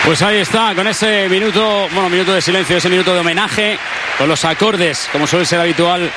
Pues ahí está, con ese minuto de silencio, ese minuto de homenaje, con los acordes, como suele ser habitual,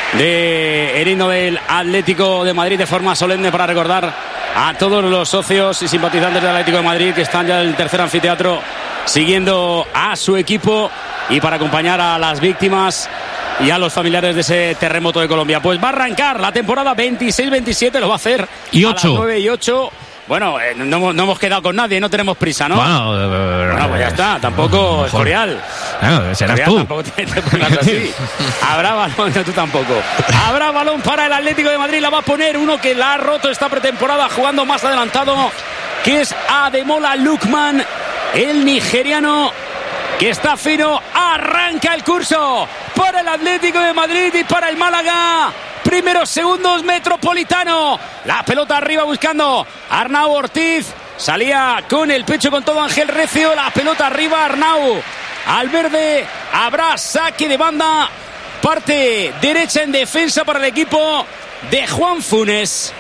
del himno del Atlético de Madrid, de forma solemne, para recordar a todos los socios y simpatizantes del Atlético de Madrid que están ya en el tercer anfiteatro siguiendo a su equipo, y para acompañar a las víctimas y a los familiares de ese terremoto de Colombia. Pues va a arrancar la temporada 26-27, lo va a hacer y 8. A las 9 y 8. Bueno, no hemos quedado con nadie, no tenemos prisa, ¿no? Bueno, pues ya está, tampoco Escorial. Serás Escorial, tú. Tampoco te pongas así. Habrá balón, no, tú tampoco. Habrá balón para el Atlético de Madrid, la va a poner uno que la ha roto esta pretemporada jugando más adelantado, que es Ademola Lookman, el nigeriano, que está fino. Arranca el curso para el Atlético de Madrid y para el Málaga. Primeros segundos, Metropolitano. La pelota arriba buscando Arnau Ortiz. Salía con el pecho con todo Ángel Recio. La pelota arriba, Arnau al verde. Habrá saque de banda. Parte derecha en defensa para el equipo de Juan Funes.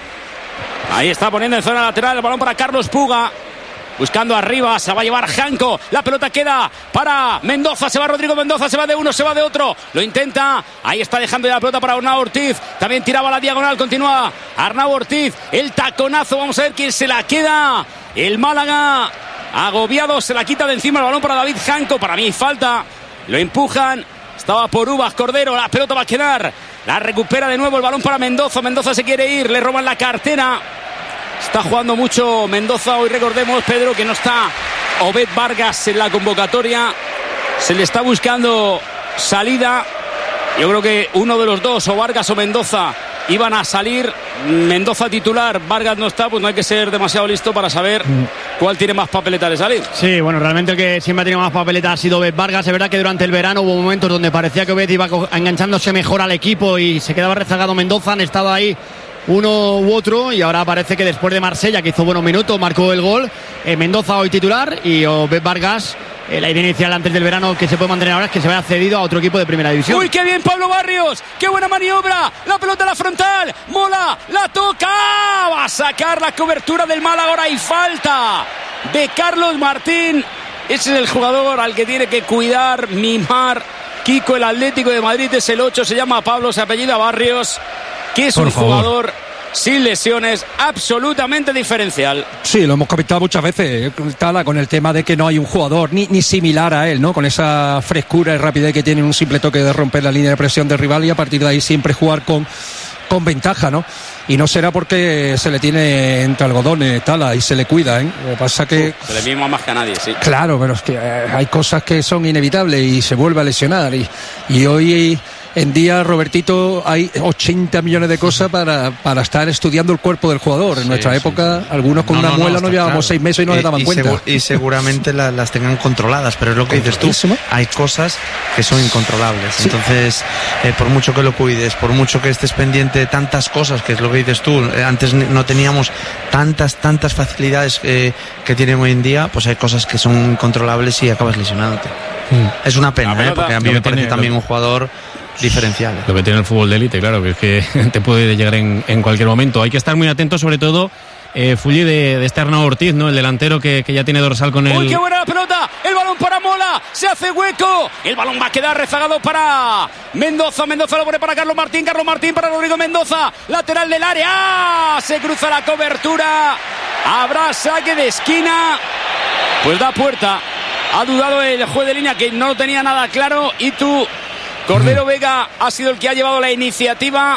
Ahí está poniendo en zona lateral el balón para Carlos Puga. Buscando arriba, se va a llevar Janko. La pelota queda para Mendoza. Se va Rodrigo Mendoza, se va de uno, se va de otro. Lo intenta. Ahí está dejando ya la pelota para Arnau Ortiz. También tiraba la diagonal. Continúa Arnau Ortiz. El taconazo. Vamos a ver quién se la queda. El Málaga, agobiado, se la quita de encima el balón para David Janko. Para mí falta. Lo empujan. Estaba por Uvas Cordero. La pelota va a quedar. La recupera de nuevo el balón para Mendoza. Mendoza se quiere ir. Le roban la cartera. Está jugando mucho Mendoza. Hoy recordemos, Pedro, que no está Obed Vargas en la convocatoria. Se le está buscando salida. Yo creo que uno de los dos, o Vargas o Mendoza, iban a salir. Mendoza titular, Vargas no está. Pues no hay que ser demasiado listo para saber cuál tiene más papeleta de salir. Sí, bueno, realmente el que siempre ha tenido más papeleta ha sido Obed Vargas. Es verdad que durante el verano hubo momentos donde parecía que Obed iba enganchándose mejor al equipo y se quedaba rezagado Mendoza. Han estado ahí uno u otro, y ahora parece que después de Marsella, que hizo buenos minutos, marcó el gol, Mendoza hoy titular, y Obed Vargas, la idea inicial antes del verano que se puede mantener ahora es que se vaya cedido a otro equipo de primera división. ¡Uy, qué bien Pablo Barrios! ¡Qué buena maniobra! La pelota a la frontal, Mola, la toca, va a sacar la cobertura del Málaga. Ahora hay falta de Carlos Martín. Ese es el jugador al que tiene que cuidar, mimar Kiko, el Atlético de Madrid. Es el 8, se llama Pablo, se apellida Barrios, que es un jugador sin lesiones, absolutamente diferencial. Sí, lo hemos comentado muchas veces, Tala, con el tema de que no hay un jugador ni similar a él, ¿no? Con esa frescura y rapidez que tiene, un simple toque de romper la línea de presión del rival y a partir de ahí siempre jugar con ventaja, ¿no? Y no será porque se le tiene entre algodones, Tala, y se le cuida, ¿eh? Lo que pasa que se le mima más que a nadie, sí. Claro, pero es que hay cosas que son inevitables y se vuelve a lesionar y hoy en día, Robertito, hay 80 millones de cosas para estar estudiando el cuerpo del jugador. En nuestra época, algunos con una muela nos llevábamos 6 meses y no le daban cuenta. Y seguramente las tengan controladas, pero es lo que dices tú, hay cosas que son incontrolables. Sí. Entonces, por mucho que lo cuides, por mucho que estés pendiente de tantas cosas, que es lo que dices tú, antes no teníamos tantas facilidades que tienen hoy en día, pues hay cosas que son incontrolables y acabas lesionándote. Es una pena, porque a mí me parece también un jugador diferencial. Lo que tiene el fútbol de élite, claro, que es que te puede llegar en cualquier momento. Hay que estar muy atento, sobre todo, Fulli, de este Arnau Ortiz, ¿no? El delantero que ya tiene dorsal con él. ¡Uy, qué buena la pelota! El balón para Mola, se hace hueco. El balón va a quedar rezagado para Mendoza. Mendoza lo pone para Carlos Martín para Rodrigo Mendoza. Lateral del área. ¡Ah! Se cruza la cobertura. Habrá saque de esquina. Pues da puerta. Ha dudado el juez de línea, que no lo tenía nada claro. Y tú, Cordero Vega, ha sido el que ha llevado la iniciativa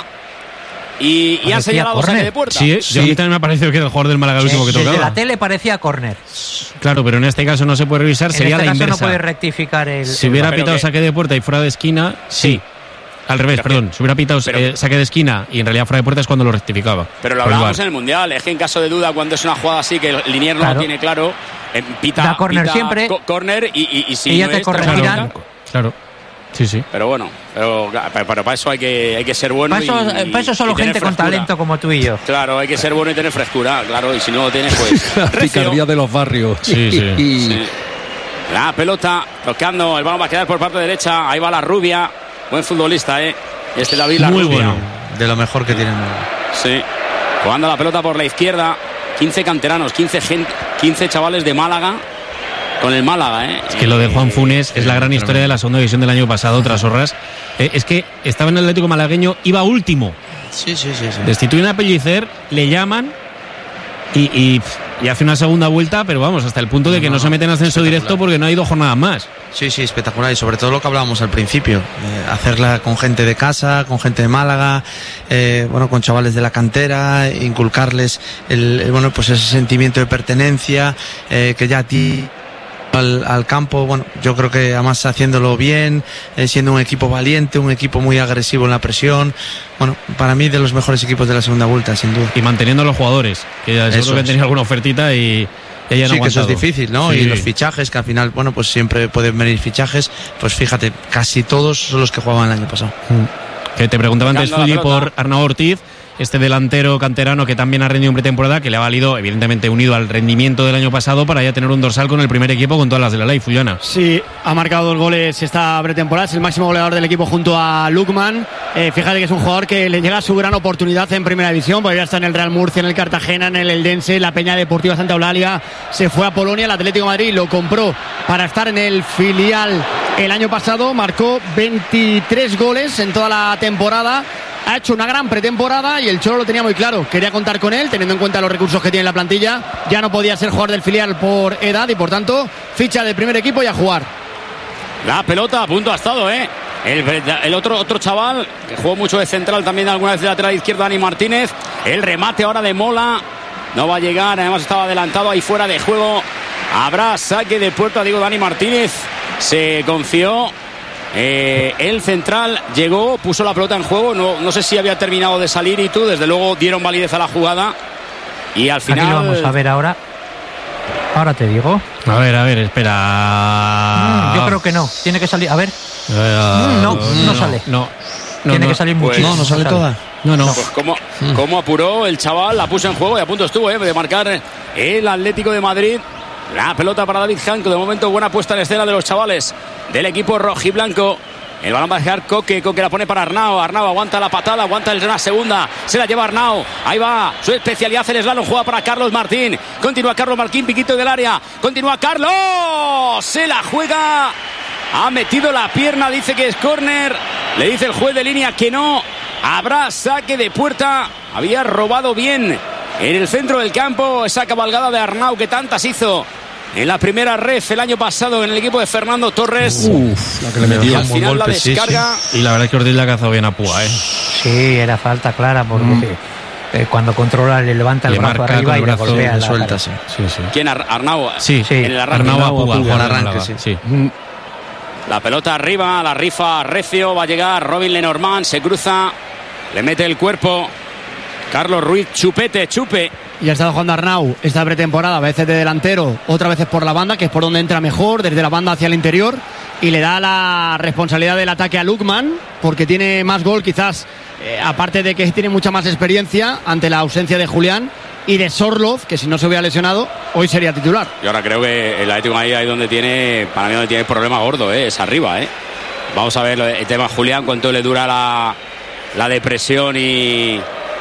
y ha señalado saque de puerta. Sí, a mí también me ha parecido que era el jugador del Málaga el último que tocaba. Desde la tele parecía córner. Claro, pero en este caso no se puede revisar, sería la inversa. No puede rectificar el... Si hubiera pitado saque de puerta y fuera de esquina, sí. Al revés, perdón. Si hubiera pitado saque de esquina y en realidad fuera de puerta es cuando lo rectificaba. Pero lo hablábamos en el Mundial. Es que en caso de duda, cuando es una jugada así que el linier no lo tiene claro, pita córner siempre. Córner y si ella no te es, corregirán. Claro. Sí. Pero bueno, pero para eso hay que ser bueno. Para eso solo gente con talento como tú y yo. Claro, hay que ser bueno y tener frescura, claro, y si no lo tienes, pues... La picardía de los barrios. Sí. La pelota tocando, el balón va a quedar por parte derecha, ahí va la Rubia, buen futbolista, David La Rubia. Muy bueno, de lo mejor que tiene. Sí, jugando la pelota por la izquierda, 15 canteranos, 15 chavales de Málaga, con el Málaga, ¿eh? Es que lo de Juan Funes es la gran historia de la segunda división del año pasado, tras Horras. Es que estaba en el Atlético malagueño, iba último. Sí. Destituyen a Pellicer, le llaman y hace una segunda vuelta, pero vamos, hasta el punto de que no se mete en ascenso directo porque no hay 2 jornadas más. Sí, espectacular. Y sobre todo lo que hablábamos al principio, hacerla con gente de casa, con gente de Málaga, con chavales de la cantera, inculcarles pues ese sentimiento de pertenencia, que ya a ti al campo, yo creo que además haciéndolo bien, siendo un equipo valiente, un equipo muy agresivo en la presión, para mí de los mejores equipos de la segunda vuelta, sin duda. Y manteniendo a los jugadores, que ya seguro que han tenido alguna ofertita y ella no sí, que eso es difícil, ¿no? Sí. Y los fichajes, que al final, pues siempre pueden venir fichajes, pues fíjate, casi todos son los que jugaban el año pasado. Que te preguntaba antes, Fulli, por Arnau Ortiz, este delantero canterano que también ha rendido en pretemporada, que le ha valido, evidentemente unido al rendimiento del año pasado, para ya tener un dorsal con el primer equipo con todas las de la ley, Fullana. Sí, ha marcado 2 goles esta pretemporada, es el máximo goleador del equipo junto a Lukman. Fíjate que es un jugador que le llega su gran oportunidad en primera división, porque ya está en el Real Murcia, en el Cartagena, en el Eldense, la Peña Deportiva Santa Eulalia, se fue a Polonia, el Atlético de Madrid lo compró para estar en el filial el año pasado, marcó 23 goles en toda la temporada. Ha hecho una gran pretemporada y el Cholo lo tenía muy claro. Quería contar con él, teniendo en cuenta los recursos que tiene la plantilla. Ya no podía ser jugador del filial por edad y por tanto ficha del primer equipo y a jugar. La pelota a punto ha estado, ¿eh? El otro chaval que jugó mucho de central, también alguna vez de lateral izquierdo, Dani Martínez. El remate ahora de Mola. No va a llegar, además estaba adelantado ahí fuera de juego. Habrá saque de puerta, digo, Dani Martínez. Se confió. El central llegó, puso la pelota en juego, no sé si había terminado de salir y desde luego dieron validez a la jugada y al final... Aquí lo vamos a ver ahora te digo. A ver, espera. Yo creo que no, tiene que salir, a ver. No sale. No, tiene que salir muchísimo. No sale toda. No. Pues cómo apuró el chaval, la puso en juego y a punto estuvo de marcar el Atlético de Madrid. La pelota para David Janko, de momento buena puesta en escena de los chavales del equipo rojiblanco. El balón va a dejar Coque la pone para Arnau aguanta la patada, aguanta la segunda, se la lleva Arnau, ahí va, su especialidad el slalom, juega para Carlos Martín, continúa Carlos Martín, piquito del área, continúa Carlos, se la juega, ha metido la pierna, dice que es córner, le dice el juez de línea que no, habrá saque de puerta, había robado bien en el centro del campo esa cabalgada de Arnau que tantas hizo en la primera ref el año pasado en el equipo de Fernando Torres. La que le metió. Y al final la descarga. Sí. Y la verdad es que Ortiz la ha cazado bien a Púa, Sí, era falta clara porque cuando controla le levanta el brazo arriba y la golpea. Suelta, sí. ¿Quién? Arnau. Sí. En el arranque. Arnau a Púa, el arranque, sí. La pelota arriba, la rifa recio, va a llegar Robin Lenormand, se cruza, le mete el cuerpo. Carlos Ruiz, chupe. Y ha estado jugando Arnau esta pretemporada, a veces de delantero, otras veces por la banda, que es por donde entra mejor, desde la banda hacia el interior, y le da la responsabilidad del ataque a Lukman, porque tiene más gol quizás, aparte de que tiene mucha más experiencia ante la ausencia de Julián y de Sorloz, que si no se hubiera lesionado, hoy sería titular. Y ahora creo que el Atlético de Madrid ahí donde tiene, para mí donde tiene problema gordo, es arriba, Vamos a ver el tema Julián, cuánto le dura la depresión y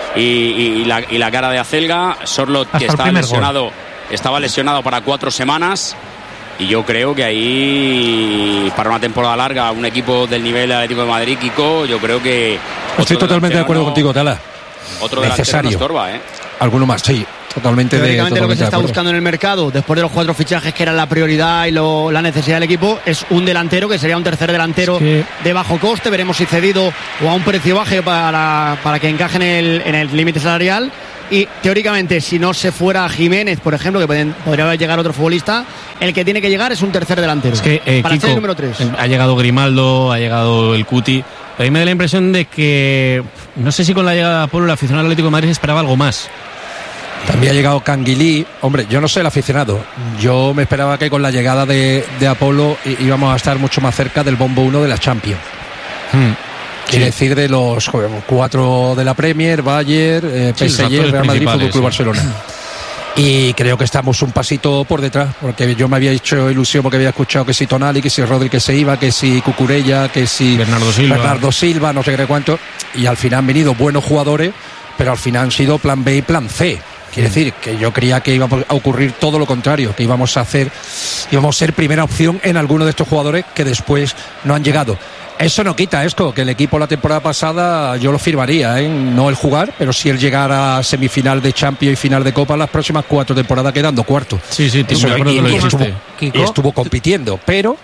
la cara de Acelga. Sorloth, que estaba lesionado para 4 semanas, y yo creo que ahí para una temporada larga un equipo del nivel del Atlético de Madrid, Kiko, yo creo que estoy totalmente de acuerdo contigo, Tala. Otro delantero no estorba, Alguno más, sí. Totalmente lo que se está buscando en el mercado, después de los 4 fichajes que eran la prioridad y la necesidad del equipo, es un delantero que sería un tercer delantero de bajo coste. Veremos si cedido o a un precio bajo para que encaje en el límite salarial. Y teóricamente, si no se fuera Jiménez, por ejemplo, que podría llegar otro futbolista, el que tiene que llegar es un tercer delantero. Es que, para Kiko, ser el número 3. Ha llegado Grimaldo, ha llegado el Cuti. A mí me da la impresión de que, no sé si con la llegada de Apolo, el aficionado al Atlético de Madrid esperaba algo más. También ha llegado Canguilí. Hombre, yo no sé el aficionado. Yo me esperaba que con la llegada de Apolo íbamos a estar mucho más cerca del bombo 1 de la Champions. Quiere decir de los 4 de la Premier, Bayern, PSG, Real Madrid, Fútbol Club Barcelona. Y creo que estamos un pasito por detrás, porque yo me había hecho ilusión porque había escuchado que si Tonali, que si Rodri que se iba, que si Cucurella, que si Bernardo Silva, no sé qué cuánto. Y al final han venido buenos jugadores, pero al final han sido plan B y plan C. Quiere decir que yo creía que iba a ocurrir todo lo contrario, que íbamos a ser primera opción en alguno de estos jugadores que después no han llegado. Eso no quita, Esco, que el equipo la temporada pasada yo lo firmaría, no el jugar, pero si él llegara a semifinal de Champions y final de Copa, las próximas 4 temporadas quedando cuarto. Sí, eso me acuerdo que lo dijiste. Y estuvo compitiendo, pero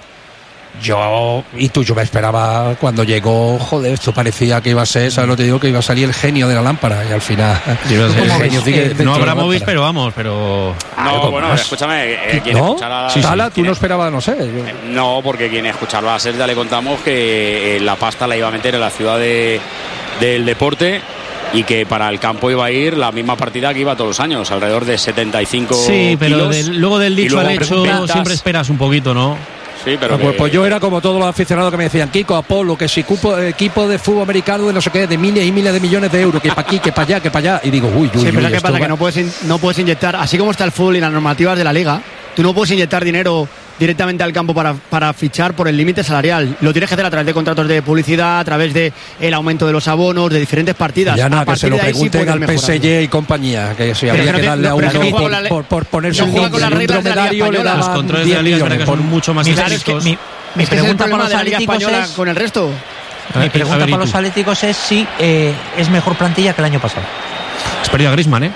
yo me esperaba cuando llegó, joder, esto parecía que iba a ser, ¿sabes lo que digo? Que iba a salir el genio de la lámpara y al final no habrá móvil, pero vamos, pero escúchame, ¿no? Tala, tú no esperabas, no sé. No, porque quien escucharlo a Ser ya le contamos que la pasta la iba a meter en la ciudad del deporte y que para el campo iba a ir la misma partida que iba todos los años, alrededor de 75 sí, pero kilos, luego del dicho al hecho siempre esperas un poquito, ¿no? Sí, pero pues yo era como todos los aficionados que me decían, Kiko, Apolo, que si equipo de fútbol americano de no sé qué, de miles y miles de millones de euros, que para aquí, que para allá, que para allá. Y digo, sí, pero ¿qué pasa? Que no puedes inyectar, así como está el fútbol y las normativas de la liga, tú no puedes inyectar dinero directamente al campo para fichar por el límite salarial. Lo tienes que hacer a través de contratos de publicidad, a través de el aumento de los abonos, de diferentes partidas. Ya nada, que se lo pregunten al PSG y compañía, que si habría que darle a uno por ponerse un dromedario, le daban los controles de la liga son mucho más estrictos. Mi pregunta para los atléticos es con el resto. Mi pregunta para los atléticos es si es mejor plantilla que el año pasado. Has perdido a Griezmann,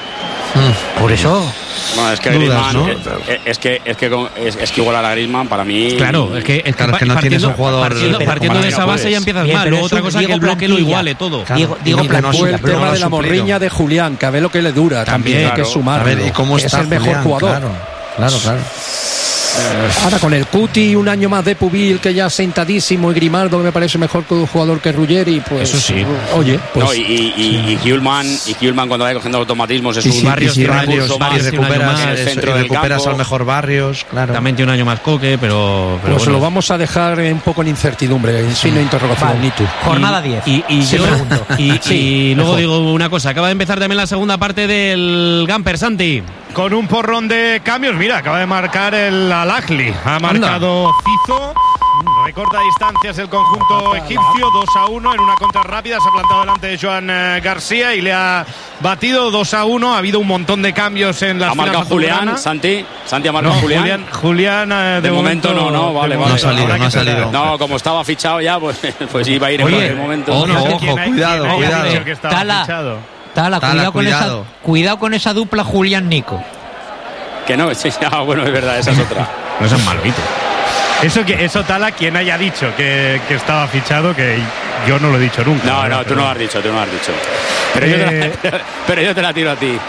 Por eso. Bueno, es que dudas, Griezmann, ¿no? es que igualar a Griezmann para mí. Claro, es que no tienes un jugador partiendo de esa base ya empiezas mal. Luego otra cosa es que el bloque lo iguale todo. Digo plantilla, el tema de la morriña de Julián, que a ver lo que le dura también, que es sumar. A ver, ¿y cómo está es el mejor jugador? Claro. Ahora con el Cuti, un año más de Pubil, que ya sentadísimo, y Grimaldo, que me parece mejor que un jugador que Ruggeri, pues eso sí. Oye, pues no, y Hjulman cuando vaya cogiendo automatismos es un Barrios recuperas el centro del campo, al mejor Barrios, claro. También tiene un año más Coque, pero pues bueno. Lo vamos a dejar un poco en incertidumbre, en signo de interrogación. Vale. Jornada 10. Y luego digo una cosa, acaba de empezar también la segunda parte del Gamper, Santi. Con un porrón de cambios, mira, acaba de marcar el Al-Ahly, ha marcado Cizo, recorta distancias el conjunto egipcio, 2-1 en una contra rápida, se ha plantado delante de Joan García y le ha batido 2-1, ha habido un montón de cambios en la ha marcado Julián, Santi ha marcado Julián de momento no, vale. No ha salido. No, como estaba fichado ya, pues iba a ir en cualquier momento. Ojo, cuidado. Tala, cuidado con esa dupla Julián-Nico. Que no, sí, bueno, es verdad, esa es otra. No sean malvitos. Eso Tala, quien haya dicho que estaba fichado, que yo no lo he dicho nunca. No, tú no lo has dicho. Pero yo te la tiro a ti.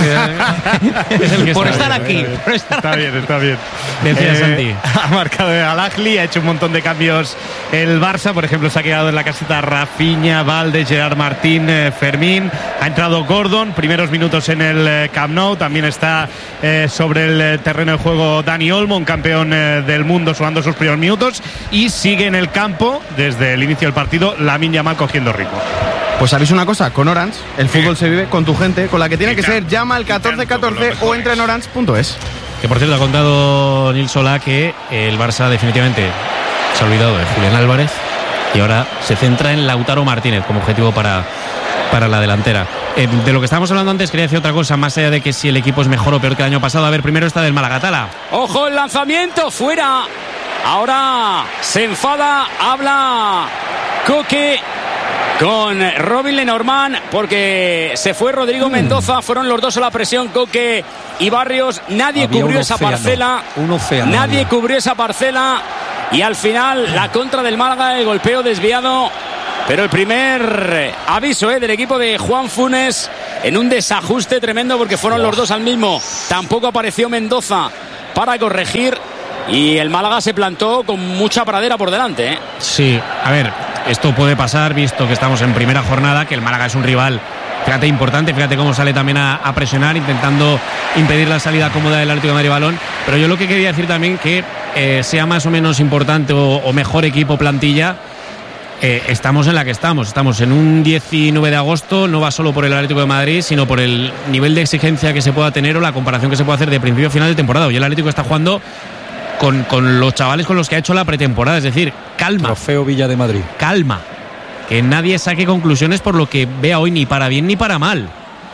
Por estar aquí. Está bien. Decía Santi. Ha marcado el Al-Ahly, ha hecho un montón de cambios el Barça. Por ejemplo, se ha quedado en la caseta Rafinha, Valde, Gerard Martín, Fermín. Ha entrado Gordon, primeros minutos en el Camp Nou. También está sobre el terreno de juego Dani Olmo, un campeón del mundo, sumando sus primeros minutos. Y sigue en el campo, desde el inicio del partido, Lamine Yamal cogiendo ritmo. Pues sabéis una cosa, con Orange el fútbol se vive con tu gente, con la que tiene que ser. Llama al 1414 o entra en orange.es. Que por cierto ha contado Nil Solá que el Barça definitivamente se ha olvidado de Julián Álvarez y ahora se centra en Lautaro Martínez como objetivo para la delantera. De lo que estábamos hablando antes quería decir otra cosa, más allá de que si el equipo es mejor o peor que el año pasado. A ver, primero está del Málaga, Tala. Ojo, el lanzamiento fuera. Ahora se enfada, habla Coque con Robin Lenormand porque se fue Rodrigo Mendoza, fueron los dos a la presión, Coque y Barrios, nadie cubrió esa parcela, nadie cubrió esa parcela y al final la contra del Málaga, el golpeo desviado, pero el primer aviso del equipo de Juan Funes en un desajuste tremendo porque fueron los dos al mismo, tampoco apareció Mendoza para corregir. Y el Málaga se plantó con mucha pradera por delante, Sí, a ver, esto puede pasar visto que estamos en primera jornada, que el Málaga es un rival, fíjate, importante, fíjate cómo sale también a presionar, intentando impedir la salida cómoda del Atlético de Madrid balón. Pero yo lo que quería decir también que sea más o menos importante o mejor equipo plantilla, estamos en la que estamos en un 19 de agosto, no va solo por el Atlético de Madrid, sino por el nivel de exigencia que se pueda tener o la comparación que se puede hacer de principio a final de temporada. Hoy el Atlético está jugando con los chavales con los que ha hecho la pretemporada, es decir, calma. Trofeo Villa de Madrid. Calma. Que nadie saque conclusiones por lo que vea hoy, ni para bien ni para mal.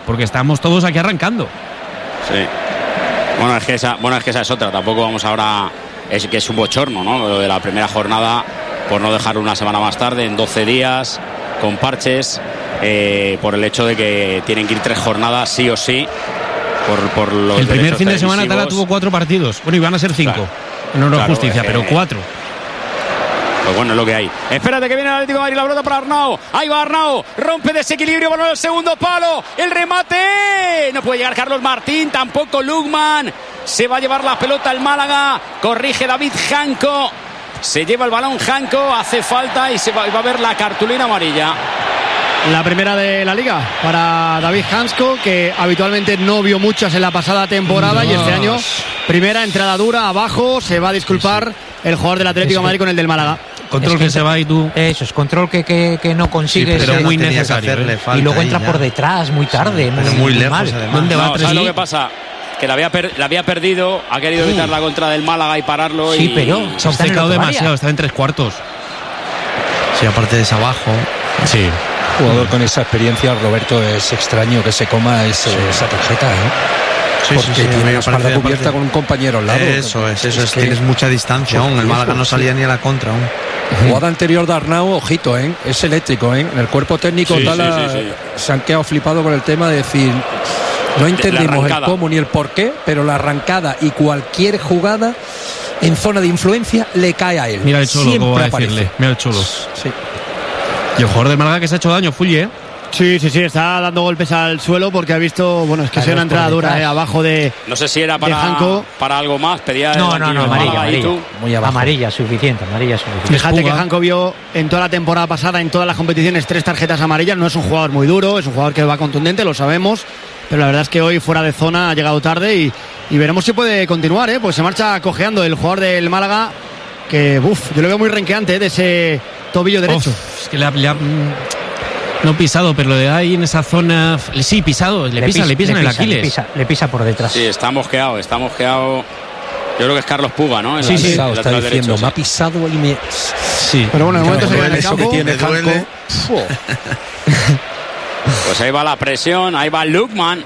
porque estamos todos aquí arrancando. Sí. Bueno, es que esa es otra. Tampoco vamos ahora... Es que es un bochorno, ¿no? Lo de la primera jornada, por no dejarlo una semana más tarde, en 12 días, con parches, por el hecho de que tienen que ir 3 jornadas sí o sí. Por los el primer fin de semana Tala tuvo 4 partidos. Bueno, iban a ser 5. Claro. No es justicia, pero 4. Pues bueno, es lo que hay. Espérate que viene el Atlético de Madrid, la pelota para Arnau. Ahí va Arnau, rompe desequilibrio, balón al segundo palo. El remate. No puede llegar Carlos Martín, tampoco Lukman. Se va a llevar la pelota el Málaga. Corrige David Janko. Se lleva el balón Janko, hace falta y va a ver la cartulina amarilla. La primera de la Liga para David Janko, que habitualmente no vio muchas en la pasada temporada. Y este año, primera entrada dura, abajo. Se va a disculpar el jugador del Atlético de Madrid con el del Málaga. Control que se va y tú. Eso es, control que no consigues. Sí, pero muy necesario. Y luego entra por detrás, muy tarde. Sí, muy lejos, mal. además. ¿Dónde va? ¿Sabes lo que pasa? Que la había perdido, ha querido evitar la contra del Málaga y pararlo. Sí, pero se ha obcecado demasiado, está en 3/4. Sí, aparte de ese abajo. Sí. Jugador con esa experiencia, Roberto, es extraño que se coma esa tarjeta, Sí, porque tiene la espalda cubierta con un compañero al lado. Eso es tienes mucha distancia aún. El Málaga no salía ni a la contra aún. Jugada anterior de Arnau, ojito, es eléctrico, En el cuerpo técnico se han quedado flipados con el tema de decir, no entendemos el cómo ni el por qué, pero la arrancada y cualquier jugada en zona de influencia le cae a él. Mira el Cholo, ¿cómo va a decirle? Mira el Cholo. Sí. Y el jugador de Málaga que se ha hecho daño, Fulli, Sí, está dando golpes al suelo porque ha visto, es que es una entrada dura, abajo de. No sé si era para algo más, pedía. No, amarilla. Muy abajo. Amarilla suficiente. Fíjate que Janko vio en toda la temporada pasada, en todas las competiciones, 3 tarjetas amarillas. No es un jugador muy duro, es un jugador que va contundente, lo sabemos. Pero la verdad es que hoy fuera de zona ha llegado tarde y veremos si puede continuar, Pues se marcha cojeando el jugador del Málaga, que yo lo veo muy renqueante de ese tobillo derecho. Es que le ha no pisado, pero lo de ahí en esa zona. Sí, pisado, le pisan el Aquiles. Le pisa por detrás. Sí, está mosqueado. Yo creo que es Carlos Puga, ¿no? Sí, está diciendo, derecho, me ha pisado y me. Sí. Pero bueno, de momento se ve en el campo. Que tiene Janko. Pues ahí va la presión, ahí va Lukman.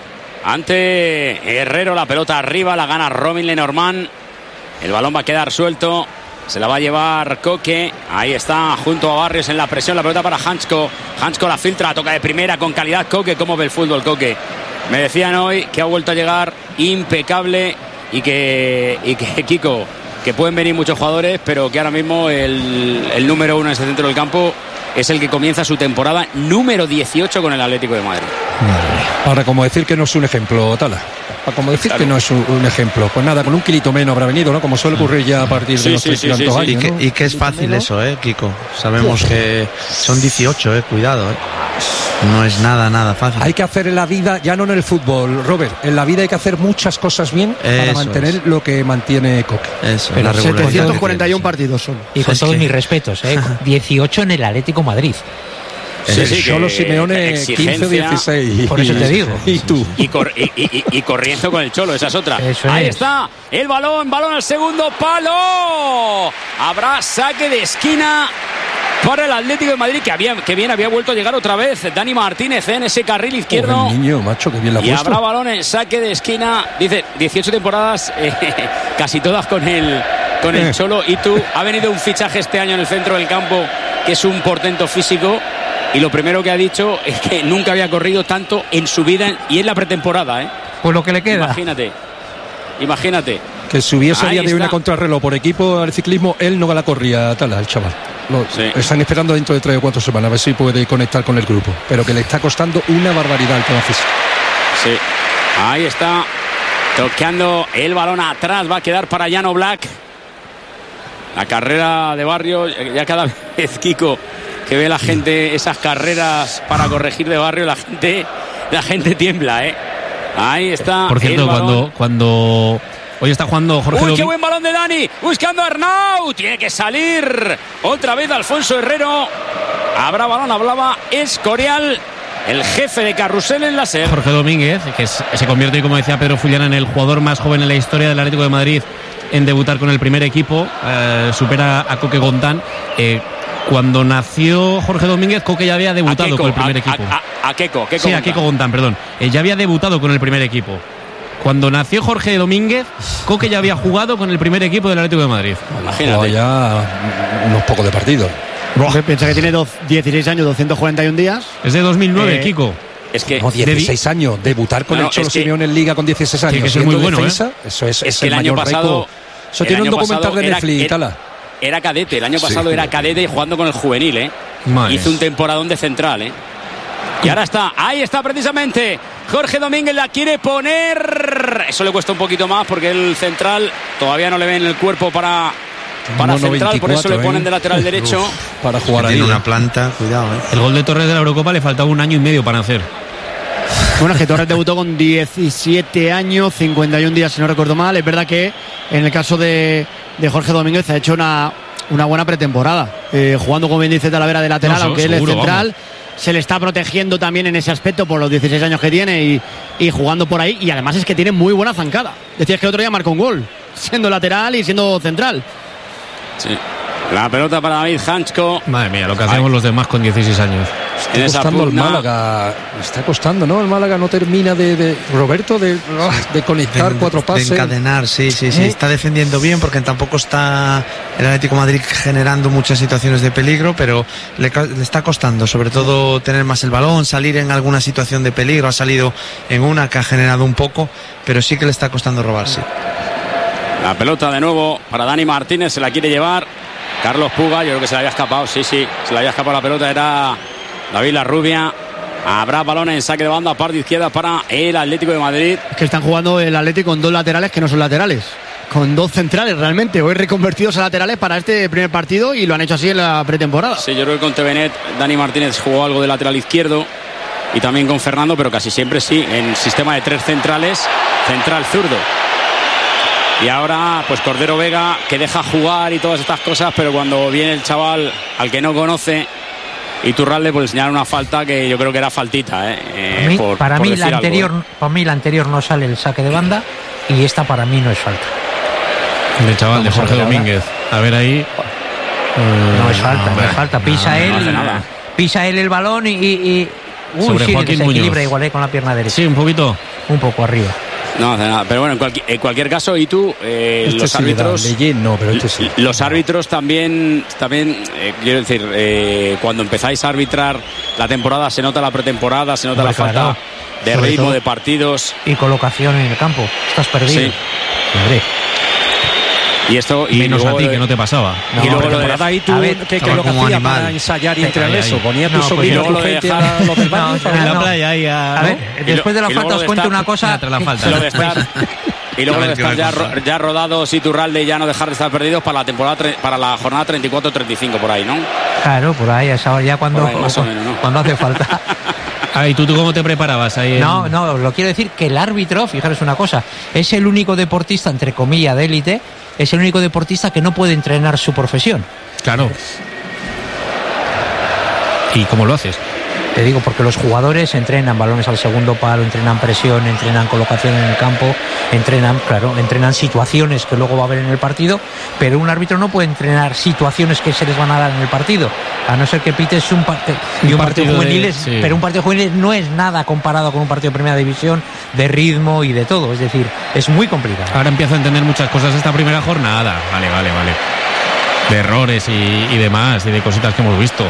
Ante Herrero, la pelota arriba, la gana Robin Lenormand. El balón va a quedar suelto. Se la va a llevar Coque. Ahí está, junto a Barrios en la presión. La pelota para Janko. Janko la filtra, toca de primera con calidad. Coque, ¿cómo ve el fútbol, Coque? Me decían hoy que ha vuelto a llegar impecable y que Kiko, que pueden venir muchos jugadores, pero que ahora mismo el número 1 en ese centro del campo es el que comienza su temporada número 18 con el Atlético de Madrid. Ahora, como decir que no es un ejemplo, Tala. Como decir que no es un ejemplo. Pues nada, con un kilito menos habrá venido, ¿no? Como suele ocurrir ya a partir de los 30 años. Y que es fácil eso, Kiko. Sabemos que son 18, cuidado, No es nada fácil. Hay que hacer en la vida, ya no en el fútbol, Robert, en la vida hay que hacer muchas cosas bien para mantener lo que mantiene Coque. Eso, pero 741 partidos son. Y con todos mis respetos, 18 en el Atlético Madrid. Solo Simeone 15 o 16. Por eso te digo. Y tú. Y corriendo con el Cholo, esa es otra. Ahí está el balón al segundo palo. Habrá saque de esquina para el Atlético de Madrid, que bien había vuelto a llegar otra vez Dani Martínez en ese carril izquierdo. Niño, macho, que bien la ha puesto. Y habrá balón en saque de esquina. Dice, 18 temporadas, casi todas con el Cholo. Y tú, ha venido un fichaje este año en el centro del campo, que es un portento físico. Y lo primero que ha dicho es que nunca había corrido tanto en su vida y en la pretemporada, Pues lo que le queda. Imagínate. Que si hubiese día de una contrarreloj por equipo al ciclismo, él no la corría, Tala, el chaval. Están esperando dentro de 3 o 4 semanas a ver si puede conectar con el grupo. Pero que le está costando una barbaridad el tema físico. Sí. Ahí está. Toqueando el balón atrás. Va a quedar para Jan Oblak. La carrera de Barrio. Ya cada vez, Kiko, que ve la gente esas carreras para corregir de Barrio, la gente tiembla, Ahí está. Por cierto, cuando hoy está jugando Jorge Domínguez. ¡Qué buen balón de Dani! Buscando a Arnau. Tiene que salir otra vez Alfonso Herrero. Habrá balón, hablaba Escorial, el jefe de carrusel en la SER. Jorge Domínguez, que se convierte, como decía Pedro Fullana, en el jugador más joven en la historia del Atlético de Madrid en debutar con el primer equipo. Supera a Coque Gontán. Cuando nació Jorge Domínguez, Coque ya había debutado con el primer equipo. A Keko Gontán, perdón. Ya había debutado con el primer equipo. Cuando nació Jorge Domínguez, Coque ya había jugado con el primer equipo del Atlético de Madrid. Imagínate. Ya unos pocos de partidos. Piensa que tiene 16 años, 241 días. Es de 2009, Kiko. Es que no, 16 años, debutar con el Cholo Simeone en Liga con 16 años. Tiene que ser muy bueno, defensa, Eso es que el año pasado. Eso tiene un documental de Netflix, Era cadete, el año pasado era cadete y jugando con el juvenil, Hizo un temporadón de central, Y ahora ahí está precisamente. Jorge Domínguez la quiere poner. Eso le cuesta un poquito más porque el central todavía no le ven el cuerpo para central, 24, por eso le ponen de lateral derecho. Para jugar ahí. Tiene una planta, cuidado. El gol de Torres de la Eurocopa le faltaba 1 año y medio para hacer. Bueno, es que Torres debutó con 17 años, 51 días, si no recuerdo mal. Es verdad que en el caso de Jorge Domínguez ha hecho una buena pretemporada. Jugando, como bien dice Talavera, de lateral, aunque él es central. Vamos. Se le está protegiendo también en ese aspecto por los 16 años que tiene y jugando por ahí. Y además es que tiene muy buena zancada. Decías que el otro día marcó un gol, siendo lateral y siendo central. Sí. La pelota para David Hanchko. Madre mía, lo que hacemos los demás con 16 años. Está costando el Málaga. Está costando, ¿no? El Málaga no termina de Roberto, de conectar 4 pases. De encadenar, sí. Está defendiendo bien porque tampoco está el Atlético de Madrid generando muchas situaciones de peligro, pero le está costando, sobre todo tener más el balón, salir en alguna situación de peligro. Ha salido en una que ha generado un poco, pero sí que le está costando robarse. La pelota de nuevo para Dani Martínez, se la quiere llevar Carlos Puga, yo creo que se le había escapado, se le había escapado la pelota, era David Larrubia. Habrá balón en saque de banda, parte izquierda para el Atlético de Madrid. Es que están jugando el Atlético con 2 laterales que no son laterales, con 2 centrales realmente, hoy reconvertidos a laterales para este primer partido y lo han hecho así en la pretemporada. Sí, yo creo que con Tevenet Dani Martínez jugó algo de lateral izquierdo y también con Fernando, pero casi siempre en sistema de 3 centrales, central zurdo. Y ahora, pues Cordero Vega, que deja jugar y todas estas cosas, pero cuando viene el chaval al que no conoce, Iturralde, pues señala una falta que yo creo que era faltita. Para mí la anterior no sale el saque de banda y esta para mí no es falta. El chaval de Jorge Domínguez. A ver ahí. No es falta, Pisa él el balón y sobre Joaquín se equilibra Muñoz. Igual con la pierna derecha. Sí, un poquito. Un poco arriba. No hace nada, pero bueno, en cualquier caso, y tú, los árbitros. Los árbitros también quiero decir, cuando empezáis a arbitrar la temporada, se nota la pretemporada, se nota la falta de ritmo de partidos. Y colocación en el campo. Estás perdido. Sí. Hombre. Y esto menos a ti que no te pasaba. No, y luego lo de ahí tú que lo que hacías para ensayar y entrenar eso, ponías tu sobrino, tu gente a los del barrio en la playa ahí a ver, después de la falta os cuento una cosa tras la falta. Y luego de estar ya rodados Iturralde y ya no dejar de estar perdidos para la temporada, para la jornada 34-35 por ahí, ¿no? Claro, por ahí, ya cuando más o menos, ¿no? Cuando hace falta. ¿Y tú cómo te preparabas ahí? No, lo quiero decir que el árbitro, fijaros una cosa, es el único deportista, entre comillas, de élite, es el único deportista que no puede entrenar su profesión. Claro. ¿Y cómo lo haces? Te digo, porque los jugadores entrenan balones al segundo palo, entrenan presión, entrenan colocación en el campo, entrenan situaciones que luego va a haber en el partido, pero un árbitro no puede entrenar situaciones que se les van a dar en el partido, a no ser que pites un partido juvenil, pero un partido juvenil no es nada comparado con un partido de primera división, de ritmo y de todo, es decir, es muy complicado. Ahora empiezo a entender muchas cosas esta primera jornada, vale. De errores y demás, y de cositas que hemos visto.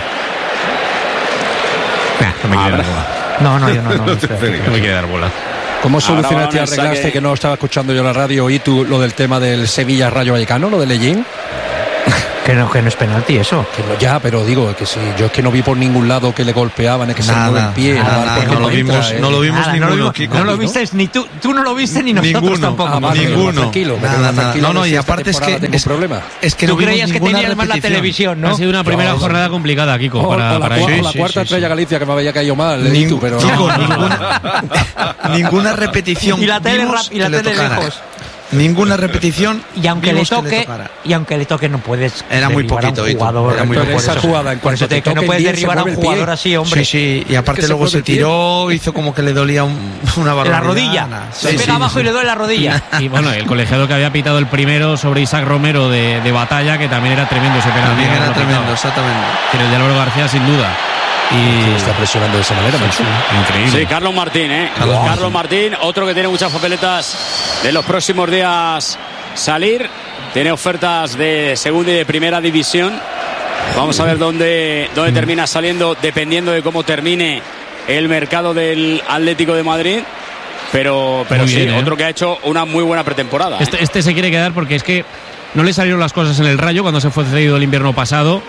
No me quiere dar bola. No, yo no. No me quiere dar bola. ¿Cómo solucionaste y arreglaste que no estaba escuchando yo la radio y tú lo del tema del Sevilla Rayo Vallecano, lo de Lellín? Que no es penalti eso. Que no, ya, pero digo que si yo es que no vi por ningún lado que le golpeaban, es que se mueve el pie. No lo vimos ninguno, Kiko. No lo viste ni tú no lo viste ni nosotros tampoco. Ninguno. Tranquilo. No, y aparte es que tú creías que tenías más la televisión, ¿no? Ha sido una primera jornada complicada, Kiko. La cuarta estrella Galicia que me había caído mal, pero ninguna repetición. Y la tele lejos. Ninguna repetición. Y aunque le toque no puedes. Era muy poquito, era muy poquito. Esa jugada en cuanto que no puedes derribar a un jugador así, hombre. Sí, y aparte luego se tiró, hizo como que le dolía una barbaridad. La rodilla. Se pega abajo y le duele la rodilla. Y bueno, el colegiado que había pitado el primero sobre Isaac Romero de Batalla, que también era tremendo ese penalti. También era tremendo, exactamente. Pero el de Álvaro García sin duda. Y está presionando de esa manera, macho. Increíble. Sí, Carlos Martín, Carlos Martín, otro que tiene muchas papeletas de los próximos días salir. Tiene ofertas de segunda y de primera división. Vamos a ver dónde termina saliendo, dependiendo de cómo termine el mercado del Atlético de Madrid. Pero sí, bien, otro que ha hecho una muy buena pretemporada. Este se quiere quedar porque es que no le salieron las cosas en el Rayo cuando se fue cedido el invierno pasado.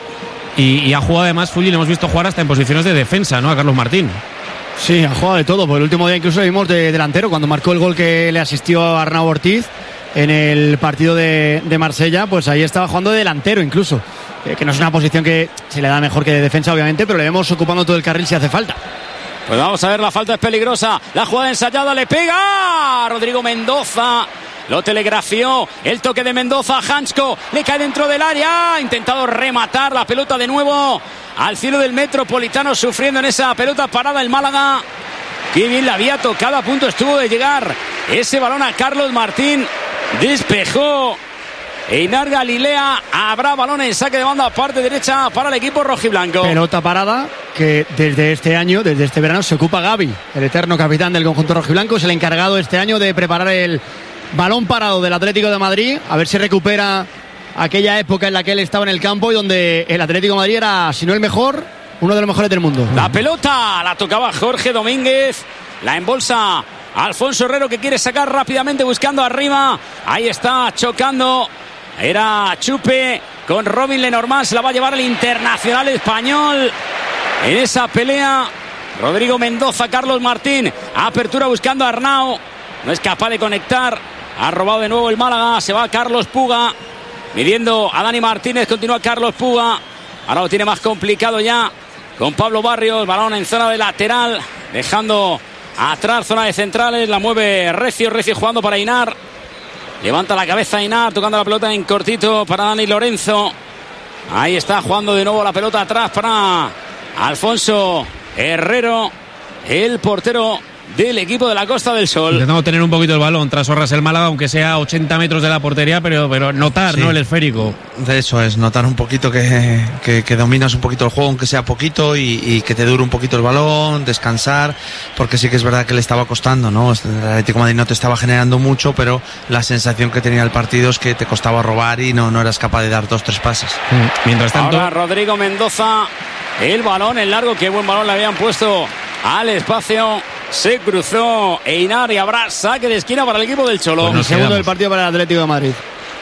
Y ha jugado además, Fulli, le hemos visto jugar hasta en posiciones de defensa, ¿no? A Carlos Martín. Sí, ha jugado de todo. Por el último día incluso lo vimos de delantero, cuando marcó el gol que le asistió a Arnau Ortiz en el partido de Marsella, pues ahí estaba jugando de delantero incluso. Que no es una posición que se le da mejor que de defensa, obviamente, pero le vemos ocupando todo el carril si hace falta. Pues vamos a ver, la falta es peligrosa. La jugada ensayada, le pega Rodrigo Mendoza. Lo telegrafió, el toque de Mendoza, Hansko, le cae dentro del área, ha intentado rematar la pelota de nuevo al cielo del Metropolitano, sufriendo en esa pelota parada el Málaga. Qué bien la había tocado, a punto estuvo de llegar ese balón a Carlos Martín, despejó Einar Galilea, habrá balón en saque de banda, parte derecha para el equipo rojiblanco. Pelota parada que desde este año, desde este verano, se ocupa Gavi, el eterno capitán del conjunto rojiblanco, es el encargado este año de preparar el balón parado del Atlético de Madrid, a ver si recupera aquella época en la que él estaba en el campo y donde el Atlético de Madrid era, si no el mejor, uno de los mejores del mundo. La pelota la tocaba Jorge Domínguez, la embolsa Alfonso Herrero, que quiere sacar rápidamente buscando arriba, ahí está chocando, era Chupe con Robin Lenormand, se la va a llevar el internacional español en esa pelea. Rodrigo Mendoza, Carlos Martín, apertura buscando a Arnau, no es capaz de conectar. Ha robado de nuevo el Málaga. Se va Carlos Puga midiendo a Dani Martínez. Continúa Carlos Puga. Ahora lo tiene más complicado ya con Pablo Barrios. Balón en zona de lateral, dejando atrás zona de centrales. La mueve Recio jugando para Einar. Levanta la cabeza Einar, tocando la pelota en cortito para Dani Lorenzo. Ahí está jugando de nuevo la pelota atrás para Alfonso Herrero, el portero del equipo de la Costa del Sol. Intentamos tener un poquito el balón tras Orras el Málaga, aunque sea a 80 metros de la portería, pero notar, sí, ¿no? El esférico. De eso es, notar un poquito que dominas un poquito el juego, aunque sea poquito, y que te dure un poquito el balón, descansar, porque sí que es verdad que le estaba costando, ¿no? El Atlético de Madrid no te estaba generando mucho, pero la sensación que tenía el partido es que te costaba robar y no eras capaz de dar 2-3 pases. Mientras tanto, ahora Rodrigo Mendoza, el balón en largo, qué buen balón le habían puesto al espacio. Se cruzó Einar y habrá saque de esquina para el equipo del Cholo. Bueno, segundo del partido para el Atlético de Madrid.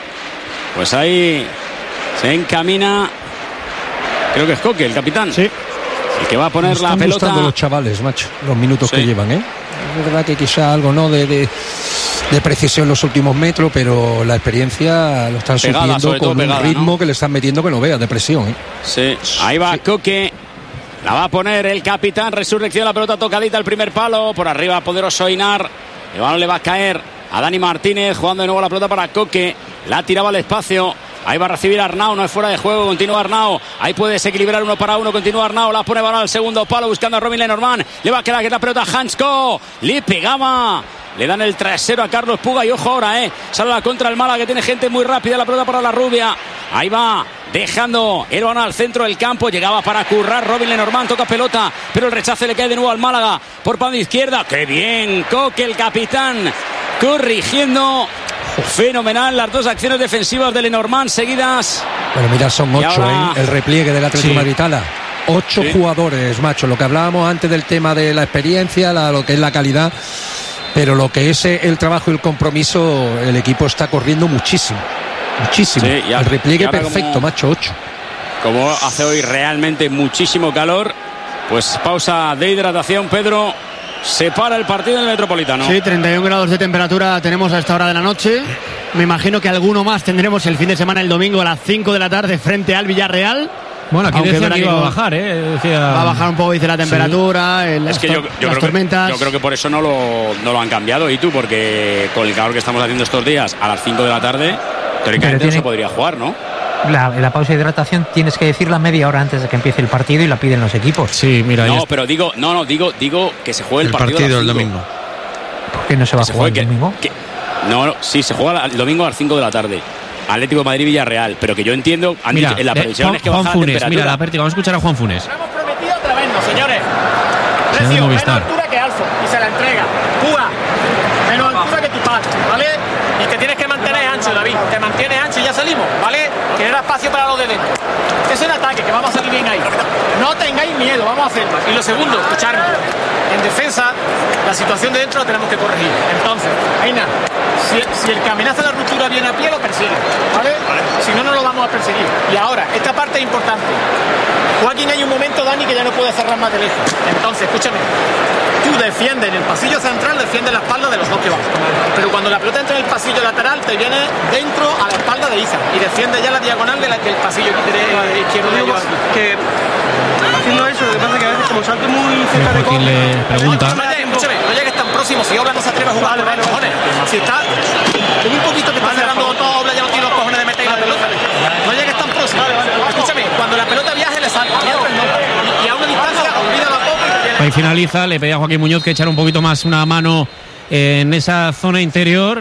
Pues ahí se encamina, creo que es Coque, el capitán. Sí. El que va a poner la pelota. Me están gustando los chavales, macho, los minutos que llevan, ¿eh? Es verdad que quizá algo, ¿no?, de precisión en los últimos metros, pero la experiencia lo están supliendo con un ritmo, ¿no?, que le están metiendo que no veas, de presión, ¿eh? Sí, ahí va Coque. La va a poner el capitán, Resurrección, la pelota tocadita al primer palo, por arriba poderoso Einar, el balón le va a caer a Dani Martínez, jugando de nuevo la pelota para Coque, la tiraba al espacio, ahí va a recibir Arnau, no es fuera de juego, continúa Arnau, ahí puede desequilibrar 1 para 1, continúa Arnau, la pone balón al segundo palo buscando a Robin Lenormand, le va a quedar la pelota a Hansko, le pegaba. Le dan el trasero a Carlos Puga y ojo ahora, sale la contra el Málaga, que tiene gente muy rápida, la pelota para la rubia. Ahí va, dejando el balón al centro del campo, llegaba para currar Robin Lenormand, toca pelota, pero el rechace le cae de nuevo al Málaga por banda izquierda. ¡Qué bien! Coque, el capitán, corrigiendo. Fenomenal las dos acciones defensivas de Lenormand seguidas. Bueno, mira, son 8, ahora... el repliegue del Atlético de Madrid. 8 jugadores, macho. Lo que hablábamos antes del tema de la experiencia, lo que es la calidad. Pero lo que es el trabajo y el compromiso, el equipo está corriendo muchísimo. Muchísimo. Sí, el repliegue perfecto, macho, 8. Como hace hoy realmente muchísimo calor, pues pausa de hidratación, Pedro. Se para el partido en el Metropolitano. Sí, 31 grados de temperatura tenemos a esta hora de la noche. Me imagino que alguno más tendremos el fin de semana, el domingo a las 5 de la tarde frente al Villarreal. Bueno, aquí decía que iba a bajar, decía... Va a bajar un poco, dice, la temperatura, sí. Es que yo las tormentas. Yo creo que por eso no lo han cambiado, y tú, porque con el calor que estamos haciendo estos días, a las 5 de la tarde, teóricamente no se podría jugar, ¿no? La pausa de hidratación tienes que decirla media hora antes de que empiece el partido y la piden los equipos. Sí, mira. No, pero digo que se juegue el partido el domingo. ¿Por qué no se va a jugar el domingo? Sí, se juega el domingo a las 5 de la tarde. Atlético de Madrid-Villarreal, pero que yo entiendo, mira, en la previsión es que baja la temperatura. Mira, la vamos a escuchar a Juan Funes. Lo hemos prometido otra vez nosotros. señores. Señor Recio, menos Movistar. altura que Alfo y se la entrega. Púa, menos altura que tu padre, ¿vale? Y te tienes que mantener ancho, David. Te mantienes ancho y ya salimos, ¿vale? Que era espacio para los de dentro. Es el ataque, que vamos a salir bien ahí. No tengáis miedo, vamos a hacerlo. Y lo segundo, escucharme. En defensa, la situación de dentro la tenemos que corregir. Entonces, Aina, si el que amenaza la ruptura viene a pie, lo persigue, ¿vale? Si no, no lo vamos a perseguir. Y ahora, esta parte es importante. Joaquín, hay un momento, Dani, que ya no puede cerrar más de lejos. Entonces, escúchame. Tú defiendes en el pasillo central, defiendes la espalda de los dos que van. Pero cuando la pelota entra en el pasillo lateral, te viene dentro a la espalda de Izan y defiende ya la diagonal del pasillo izquierdo de ellos. Que haciendo eso, lo que pasa es que a veces como salto muy cerca de Joaquín le pregunta. Escúchame, no llegues tan próximo. Si Obla no se atreve a jugar, vale, cojones. Si está un poquito que está cerrando todo, Obla ya no tiene los cojones de meter la pelota. No llegues tan próximo. Escúchame, cuando la pelota viaje le salta. Y a una distancia, olvida la poca y te viene. Ahí finaliza, le pedía a Joaquín Muñoz que echara un poquito más una mano en esa zona interior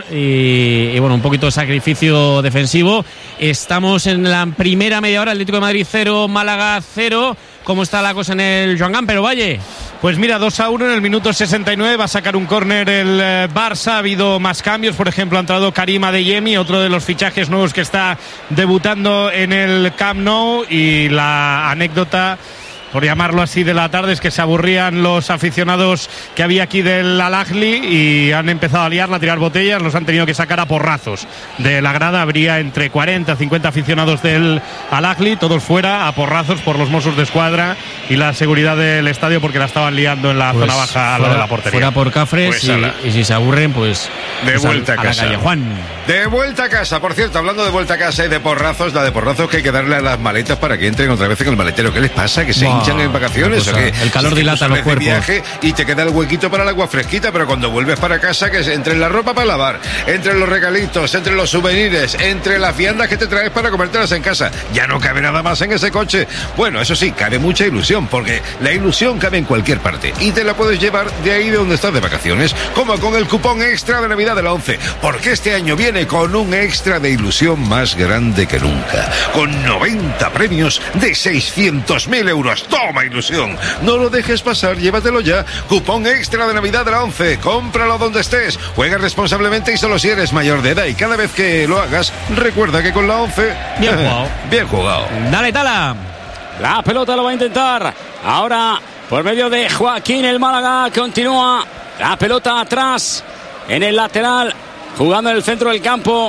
y bueno, un poquito de sacrificio defensivo. Estamos en la primera media hora, Atlético de Madrid 0, Málaga 0. ¿Cómo está la cosa en el Joan Gamper, Valle? Pues mira, 2-1 en el minuto 69, va a sacar un córner el Barça. Ha habido más cambios, por ejemplo ha entrado Karim Adeyemi, otro de los fichajes nuevos que está debutando en el Camp Nou. Y la anécdota, por llamarlo así, de la tarde es que se aburrían los aficionados que había aquí del Al-Ahly y han empezado a liarla, a tirar botellas, los han tenido que sacar a porrazos de la grada. Habría entre 40 y 50 aficionados del Al-Ahly, todos fuera a porrazos por los Mossos de Escuadra y la seguridad del estadio, porque la estaban liando en la zona baja, a la de la portería. Fuera por Cafres, Pues y si se aburren, pues de vuelta a la casa. calle Juan. De vuelta a casa. Por cierto, hablando de vuelta a casa y de porrazos, la de porrazos que hay que darle a las maletas para que entren otra vez en el maletero. ¿Qué les pasa? ¿Que se hinchan en vacaciones o qué? El calor dilata los cuerpos. Viaje y te queda el huequito para el agua fresquita, pero cuando vuelves para casa, que entre la ropa para lavar, entre los regalitos, entre los souvenirs, entre las viandas que te traes para comértelas en casa, ya no cabe nada más en ese coche. Bueno, eso sí, cabe mucha ilusión, porque la ilusión cabe en cualquier parte y te la puedes llevar de ahí de donde estás de vacaciones, como con el cupón extra de Navidad de la 11, porque este año viene con un extra de ilusión más grande que nunca, con 90 premios de 600.000 euros. ¡Toma, ilusión! No lo dejes pasar, llévatelo ya. Cupón extra de Navidad de la 11. Cómpralo donde estés. Juega responsablemente y solo si eres mayor de edad. Y cada vez que lo hagas, recuerda que con la 11... Bien jugado. Bien jugado. Dale, Tala. La pelota lo va a intentar. Ahora, por medio de Joaquín, el Málaga continúa. La pelota atrás, en el lateral, jugando en el centro del campo.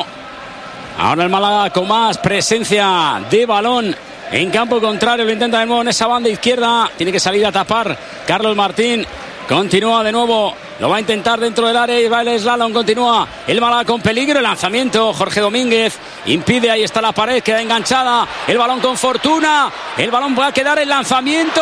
Ahora el Málaga con más presencia de balón en campo contrario. Lo intenta de nuevo en esa banda izquierda. Tiene que salir a tapar Carlos Martín. Continúa de nuevo. Lo va a intentar dentro del área y va el slalom. Continúa el Málaga con peligro. El lanzamiento. Jorge Domínguez impide. Ahí está la pared. Queda enganchada. El balón con fortuna. El balón va a quedar. El lanzamiento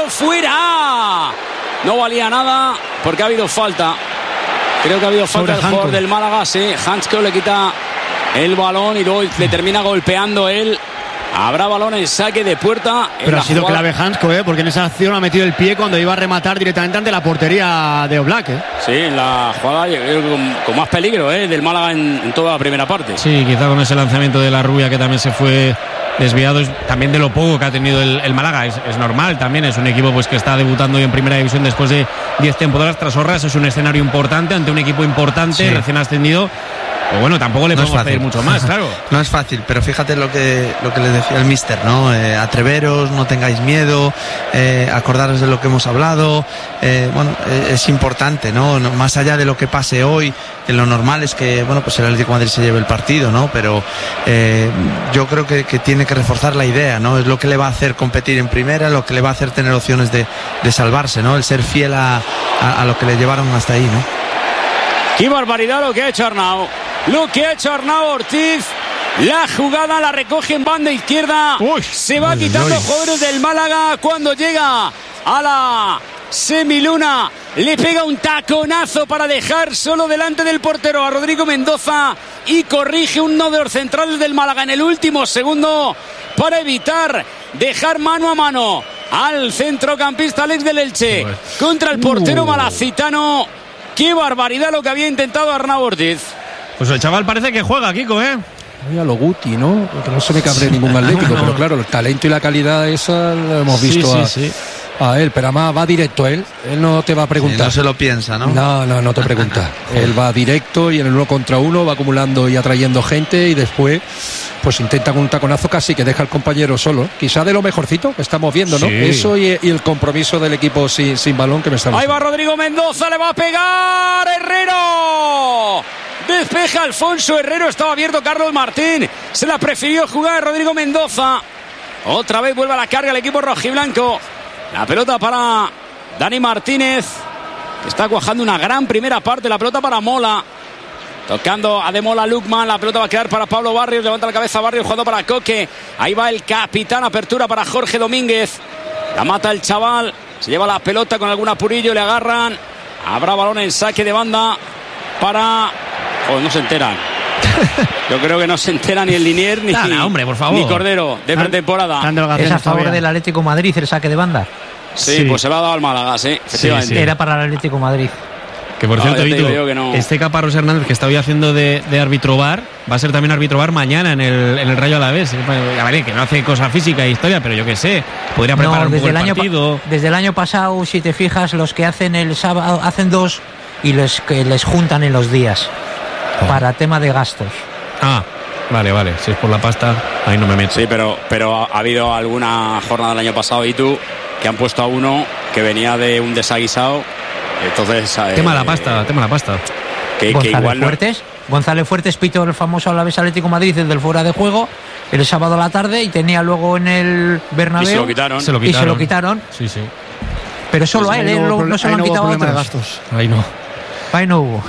fuera. No valía nada porque ha habido falta. Creo que ha habido falta del jugador del Málaga. Sí, Hansko le quita el balón y luego le termina golpeando él. Habrá balón en saque de puerta. Pero ha sido clave Hansko, porque en esa acción ha metido el pie cuando iba a rematar directamente ante la portería de Oblak. Sí, en la jugada con más peligro del Málaga en toda la primera parte. Sí, quizá con ese lanzamiento de la Rubia que también se fue desviado, también de lo poco que ha tenido el Málaga. Es normal también, es un equipo pues que está debutando hoy en primera división después de 10 temporadas tras Horras. Es un escenario importante ante un equipo importante, recién ascendido. Pero bueno, tampoco le podemos pedir mucho más, claro. No es fácil, pero fíjate lo que le decía el míster, ¿no? Atreveros, no tengáis miedo, acordaros de lo que hemos hablado. Es importante, ¿no? Más allá de lo que pase hoy, lo normal es que, pues el Atlético de Madrid se lleve el partido, ¿no? Pero yo creo que tiene que reforzar la idea, ¿no? Es lo que le va a hacer competir en primera, lo que le va a hacer tener opciones de salvarse, ¿no? El ser fiel a lo que le llevaron hasta ahí, ¿no? ¡Qué barbaridad lo que ha hecho Arnau! Lo que ha hecho Arnau Ortiz. La jugada la recoge en banda izquierda. Se va quitando jugadores del Málaga cuando llega a la semiluna. Le pega un taconazo para dejar solo delante del portero a Rodrigo Mendoza y corrige uno de los centrales del Málaga en el último segundo para evitar dejar mano a mano al centrocampista Alex del Elche contra el portero malacitano. ¡Qué barbaridad lo que había intentado Arnau Ortiz! Pues el chaval parece que juega, Kiko, A lo Guti, ¿no? Porque no se me cabre ningún atlético, pero claro, el talento y la calidad esa lo hemos visto a él, pero además va directo él no te va a preguntar. Sí, no se lo piensa, ¿no? No te pregunta. Él va directo y en el 1 contra 1 va acumulando y atrayendo gente y después pues intenta con un taconazo casi que deja al compañero solo. Quizá de lo mejorcito que estamos viendo, ¿no? Sí. Eso y el compromiso del equipo sin balón que me está Ahí va Rodrigo Mendoza, le va a pegar Herrero. Despeja Alfonso Herrero, estaba abierto Carlos Martín. Se la prefirió jugar Rodrigo Mendoza. Otra vez vuelve a la carga el equipo rojiblanco. La pelota para Dani Martínez, que está cuajando una gran primera parte. La pelota para Mola. Tocando a Ademola Lookman. La pelota va a quedar para Pablo Barrios. Levanta la cabeza Barrios jugando para Coque. Ahí va el capitán. Apertura para Jorge Domínguez. La mata el chaval. Se lleva la pelota con algún apurillo. Le agarran. Habrá balón en saque de banda para... no se enteran. Yo creo que no se entera ni el Linier ni, hombre, por favor. ni Cordero de pretemporada. Es a favor del Atlético de Madrid el saque de banda. Sí, pues se lo ha dado al Málaga, sí, efectivamente. Sí. Era para el Atlético de Madrid. Que por cierto, ya te Vitu, digo yo que no. este Caparrós Hernández que está hoy haciendo de árbitro VAR, va a ser también árbitro VAR mañana en el Rayo Alavés. A ver, que no hace cosa física e historia, pero yo qué sé, podría preparar un poco el partido. Desde el año pasado, si te fijas, los que hacen el sábado hacen 2 y los que les juntan en los días para tema de gastos. Vale, si es por la pasta, ahí no me meto. Sí, pero ha habido alguna jornada del año pasado y tú que han puesto a uno que venía de un desaguisado. Entonces, tema la pasta. Que igual González Fuertes pitó el famoso Alavés Atlético Madrid desde el fuera de juego el sábado a la tarde y tenía luego en el Bernabéu y se lo quitaron. Sí. Pero solo a él, no se lo han quitado a otros. Ahí no. Ahí no hubo.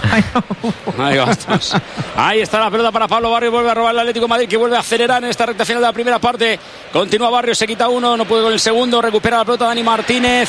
Ahí está la pelota para Pablo Barrios. Vuelve a robar el Atlético de Madrid, que vuelve a acelerar en esta recta final de la primera parte. Continúa Barrios, se quita uno, no puede con el segundo. Recupera la pelota Dani Martínez.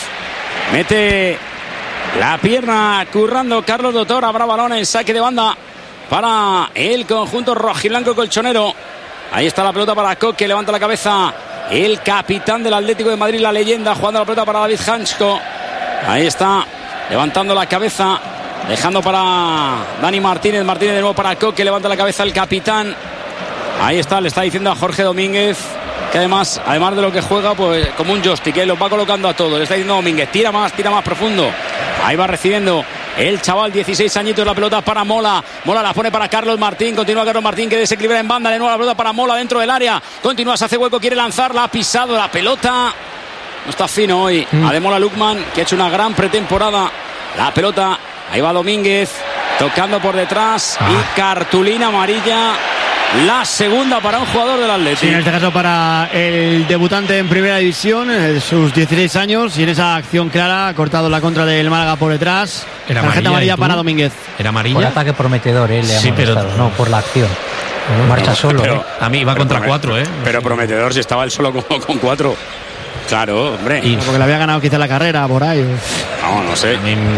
Mete la pierna currando Carlos Doctor. Habrá balón en saque de banda para el conjunto rojiblanco colchonero. Ahí está la pelota para Coque. Levanta la cabeza el capitán del Atlético de Madrid, la leyenda, jugando la pelota para David Hansko. Ahí está, levantando la cabeza. Dejando para Dani Martínez. Martínez de nuevo para Coque. Levanta la cabeza el capitán. Ahí está, le está diciendo a Jorge Domínguez que además de lo que juega, pues como un joystick, los va colocando a todos. Le está diciendo a Domínguez, tira más profundo. Ahí va recibiendo el chaval, 16 añitos, la pelota para Mola. Mola la pone para Carlos Martín. Continúa Carlos Martín, que desequilibra en banda. De nuevo la pelota para Mola dentro del área. Continúa, se hace hueco, quiere lanzarla. Ha pisado la pelota. No está fino hoy. Ademola Lookman, que ha hecho una gran pretemporada. La pelota. Ahí va Domínguez, tocando por detrás y cartulina amarilla. La segunda para un jugador del Atlético. Sí, en este caso para el debutante en primera división, sus 16 años, y en esa acción clara ha cortado la contra del Málaga por detrás. Tarjeta amarilla para Domínguez. ¿Era amarilla? Por ataque prometedor, sí, pero no por la acción. Marcha solo. Pero, a mí va contra 4, Pero prometedor si estaba él solo con 4. Claro, hombre. Porque le había ganado quizá la carrera por ahí. No sé.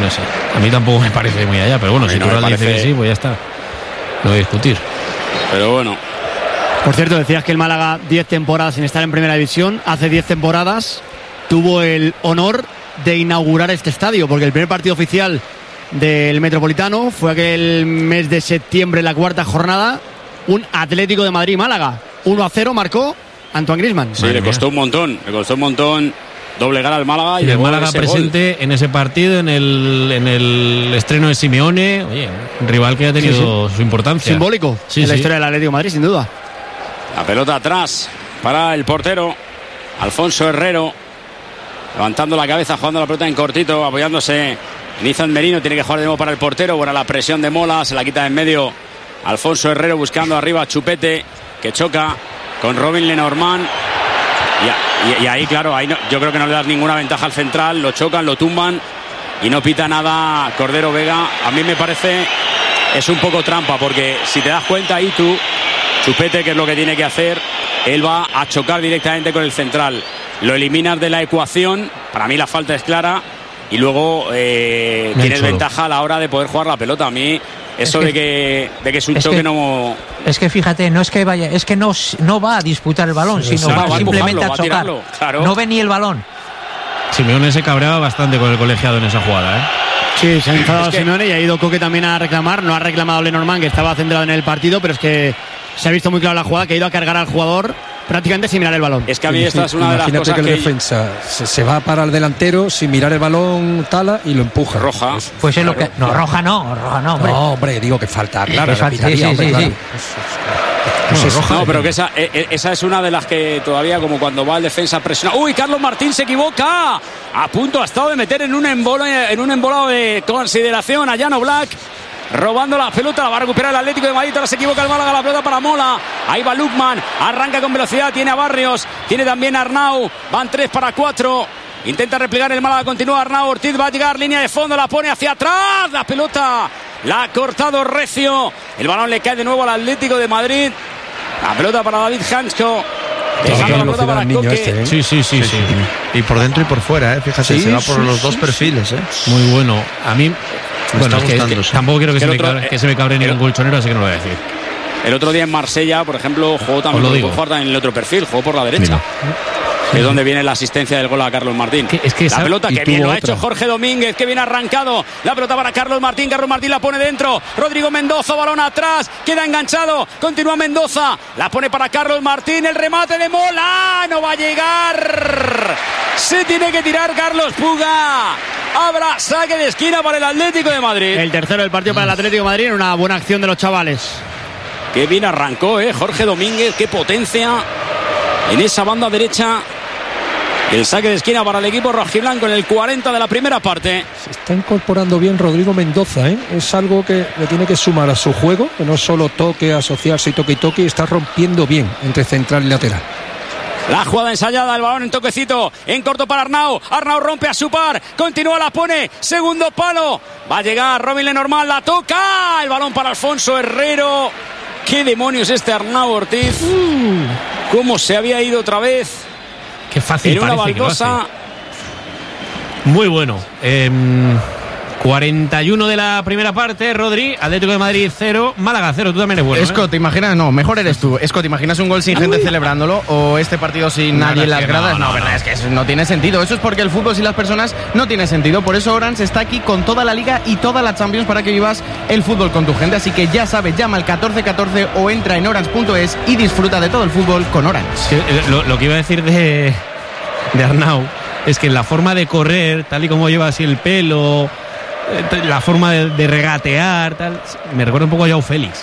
A mí tampoco me parece muy allá, pero bueno, si Tural dice que sí, pues ya está. No voy a discutir. Pero bueno. Por cierto, decías que el Málaga 10 temporadas sin estar en primera división. Hace 10 temporadas tuvo el honor de inaugurar este estadio, porque el primer partido oficial del Metropolitano fue aquel mes de septiembre, la cuarta jornada. Un Atlético de Madrid-Málaga. 1-0 marcó Antoine Griezmann. Sí, le costó un montón doblegar al Málaga. Y el Málaga presente en ese partido, en el estreno de Simeone. Oye, un rival que ha tenido su importancia. Simbólico en la historia del Atlético de Madrid, sin duda. La pelota atrás para el portero Alfonso Herrero, levantando la cabeza, jugando la pelota en cortito, apoyándose en Izan Merino. Tiene que jugar de nuevo para el portero. Buena la presión de Mola, se la quita de en medio Alfonso Herrero, buscando arriba a Chupete, que choca con Robin Lenormand. Y ahí, claro, yo creo que no le das ninguna ventaja al central. Lo chocan, lo tumban y no pita nada Cordero Vega. A mí me parece es un poco trampa, porque si te das cuenta ahí tú, Chupete, que es lo que tiene que hacer, él va a chocar directamente con el central. Lo eliminas de la ecuación. Para mí la falta es clara y luego tienes ventaja a la hora de poder jugar la pelota. A mí eso de que es un choque no... Es que fíjate, no es que vaya, es que no va a disputar el balón, sino va simplemente a chocar. Claro. No ve ni el balón. Simeone se cabreaba bastante con el colegiado en esa jugada, Sí, se ha enfadado Simeone y ha ido Coque también a reclamar. No ha reclamado Lenormand, que estaba centrado en el partido, pero es que se ha visto muy claro la jugada, que ha ido a cargar al jugador prácticamente sin mirar el balón. Es que a mí esta es una de las Imagínate cosas que el que defensa se va para el delantero sin mirar el balón, tala y lo empuja. Roja. Pues es lo que. No, roja no, hombre. No, hombre, digo que falta, claro, Que falta, pitaría, sí, hombre, sí, claro. sí. Pues es roja. No, pero que esa es una de las que todavía, como cuando va el defensa presiona. ¡Uy! Carlos Martín se equivoca. A punto ha estado de meter en un embolado de consideración a Jan Oblak. Robando la pelota, la va a recuperar el Atlético de Madrid. Ahora se equivoca el Málaga, la pelota para Mola. Ahí va Lukman, arranca con velocidad, tiene a Barrios, tiene también a Arnau. Van 3 para 4. Intenta replegar el Málaga, continúa Arnau. Ortiz va a llegar, línea de fondo, la pone hacia atrás. La pelota la ha cortado recio. El balón le cae de nuevo al Atlético de Madrid. La pelota para David Hansko. Dejando la pelota para Coque. Sí. Y por dentro y por fuera, fíjate, se va por los dos perfiles. Muy bueno. A mí, bueno, es que tampoco quiero que se me cabre ningún colchonero, así que no lo voy a decir. El otro día en Marsella, por ejemplo, jugó también en el otro perfil, jugó por la derecha. Mira. Que es donde viene la asistencia del gol a Carlos Martín. La pelota que bien lo ha hecho Jorge Domínguez, que bien arrancado. La pelota para Carlos Martín la pone dentro. Rodrigo Mendoza, balón atrás, queda enganchado. Continúa Mendoza, la pone para Carlos Martín. El remate de Mola, no va a llegar. Se tiene que tirar Carlos Puga. Habrá saque de esquina para el Atlético de Madrid. El tercero del partido para el Atlético de Madrid, en una buena acción de los chavales. Qué bien arrancó, Jorge Domínguez, qué potencia en esa banda derecha. El saque de esquina para el equipo rojiblanco en el 40 de la primera parte. Se está incorporando bien Rodrigo Mendoza, Es algo que le tiene que sumar a su juego, que no solo toque, asociarse y toque, está rompiendo bien entre central y lateral. La jugada ensayada, el balón en toquecito, en corto para Arnau. Arnau rompe a su par, continúa, la pone, segundo palo. Va a llegar Robin Lenormand, la toca. El balón para Alfonso Herrero. ¿Qué demonios este Arnau Ortiz? ¿Cómo se había ido otra vez? Qué fácil en una parece baldosa. Que lo hace. Muy bueno. 41 de la primera parte, Rodri, Atlético de Madrid 0, Málaga 0, tú también eres bueno. Esco, ¿te imaginas? No, mejor eres tú. Esco, ¿te imaginas un gol sin gente celebrándolo o este partido sin nadie en las gradas? No, verdad, es que eso no tiene sentido. Eso es porque el fútbol sin las personas no tiene sentido. Por eso Orange está aquí con toda la Liga y toda la Champions para que vivas el fútbol con tu gente. Así que ya sabes, llama al 1414 o entra en orange.es y disfruta de todo el fútbol con Orange. Lo que iba a decir de Arnau es que la forma de correr, tal y como lleva así el pelo, la forma de regatear, tal, me recuerda un poco a Joao Félix.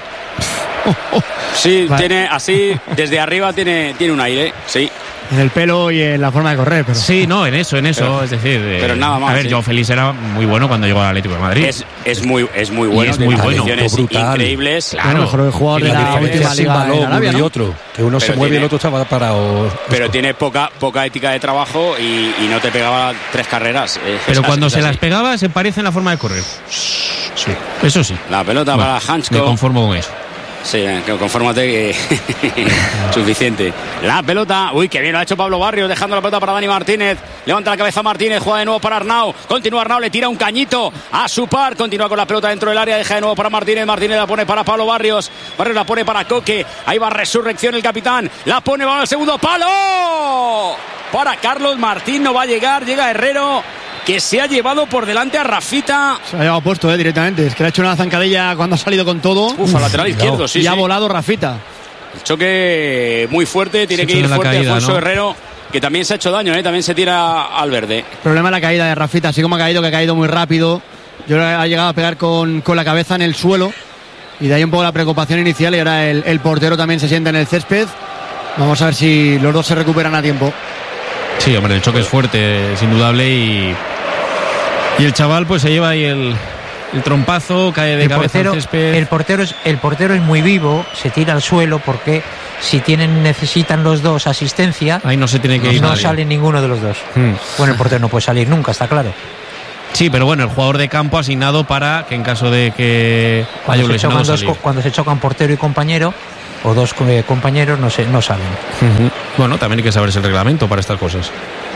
Sí, vale. Tiene así, desde arriba tiene un aire, sí. En el pelo y en la forma de correr, pero... Sí, no, en eso, pero, es decir... pero nada más. A ver, Joao Félix era muy bueno cuando llegó al Atlético de Madrid. Es muy bueno, es muy bueno. Increíbles. Claro, el mejor jugador de la última liga balón, en Arabia, ¿no? Y otro, que uno pero se mueve y el otro estaba parado. Pero tiene poca ética de trabajo y no te pegaba 3 carreras. Pero cuando se las pegaba se parece en la forma de correr. Sí, eso sí. La pelota para Hansko. Me conformo con eso. Sí, confórmate que suficiente. La pelota, uy, qué bien lo ha hecho Pablo Barrios, dejando la pelota para Dani Martínez. Levanta la cabeza Martínez, juega de nuevo para Arnau. Continúa Arnau, le tira un cañito a su par. Continúa con la pelota dentro del área, deja de nuevo para Martínez. Martínez la pone para Pablo Barrios. Barrios la pone para Coque. Ahí va Resurrección el capitán. La pone, va al segundo palo. Para Carlos Martín, no va a llegar, llega Herrero, que se ha llevado por delante a Rafita. Se ha llevado puesto directamente. Es que le ha hecho una zancadilla cuando ha salido con todo. Al lateral izquierdo, sí. Y ha volado Rafita. El choque muy fuerte. Tiene que ir fuerte caída, Alfonso Herrero, que también se ha hecho daño, también se tira al verde. El problema es la caída de Rafita. Así como ha caído, que ha caído muy rápido. Yo creo que ha llegado a pegar con la cabeza en el suelo. Y de ahí un poco la preocupación inicial. Y ahora el portero también se sienta en el césped. Vamos a ver si los dos se recuperan a tiempo. Sí, hombre, el choque es fuerte, es indudable. Y el chaval pues se lleva ahí el trompazo, cae de cabeza al césped. El portero es muy vivo, se tira al suelo porque si necesitan los dos asistencia, ahí no se tiene que ir. No sale ninguno de los dos. Bueno, el portero no puede salir nunca, está claro. Sí, pero bueno, el jugador de campo asignado para que en caso de que haya un lesionado cuando se chocan portero y compañero o dos compañeros no salen. Bueno, también hay que saber el reglamento para estas cosas.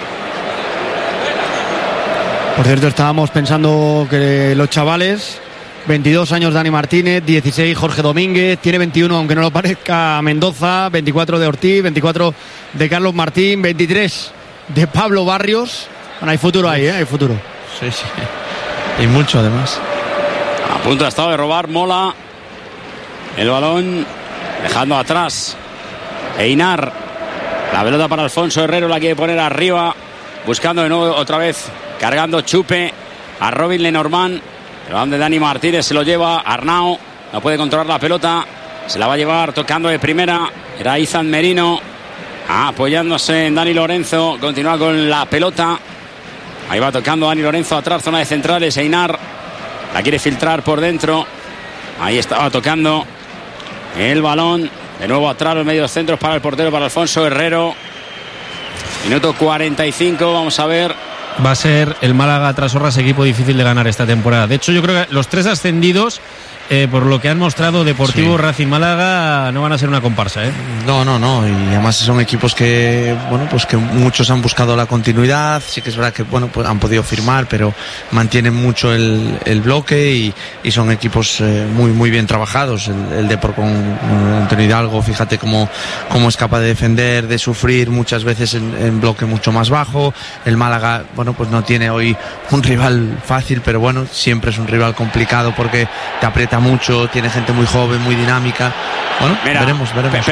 Por cierto, estábamos pensando que los chavales, 22 años Dani Martínez, 16 Jorge Domínguez, tiene 21, aunque no lo parezca, Mendoza, 24 de Ortiz, 24 de Carlos Martín, 23 de Pablo Barrios. Bueno, hay futuro ahí, hay futuro. Sí. Y mucho además. A punto ha estado de robar Mola el balón, dejando atrás Einar. La pelota para Alfonso Herrero, la quiere poner arriba. Buscando de nuevo otra vez. Cargando Chupe a Robin Lenormand. Pero donde Dani Martínez se lo lleva. Arnau no puede controlar la pelota. Se la va a llevar tocando de primera. Era Izan Merino. Apoyándose en Dani Lorenzo. Continúa con la pelota. Ahí va tocando Dani Lorenzo atrás, zona de centrales. Einar la quiere filtrar por dentro. Ahí estaba tocando el balón. De nuevo atrás los medios centros para el portero, para Alfonso Herrero. Minuto 45, vamos a ver. Va a ser el Málaga tras Orras equipo difícil de ganar esta temporada. De hecho, yo creo que los 3 ascendidos, por lo que han mostrado Deportivo, Racing, Málaga, no van a ser una comparsa, ¿eh? No. Y además son equipos que, bueno, pues que muchos han buscado la continuidad. Sí que es verdad que, bueno, pues han podido firmar, pero mantienen mucho el bloque y son equipos muy bien trabajados. El Depor con Antonio Hidalgo, fíjate cómo es capaz de defender, de sufrir muchas veces en bloque mucho más bajo. El Málaga, bueno, pues no tiene hoy un rival fácil, pero bueno, siempre es un rival complicado porque te aprieta mucho, tiene gente muy joven, muy dinámica. Bueno, mira, veremos.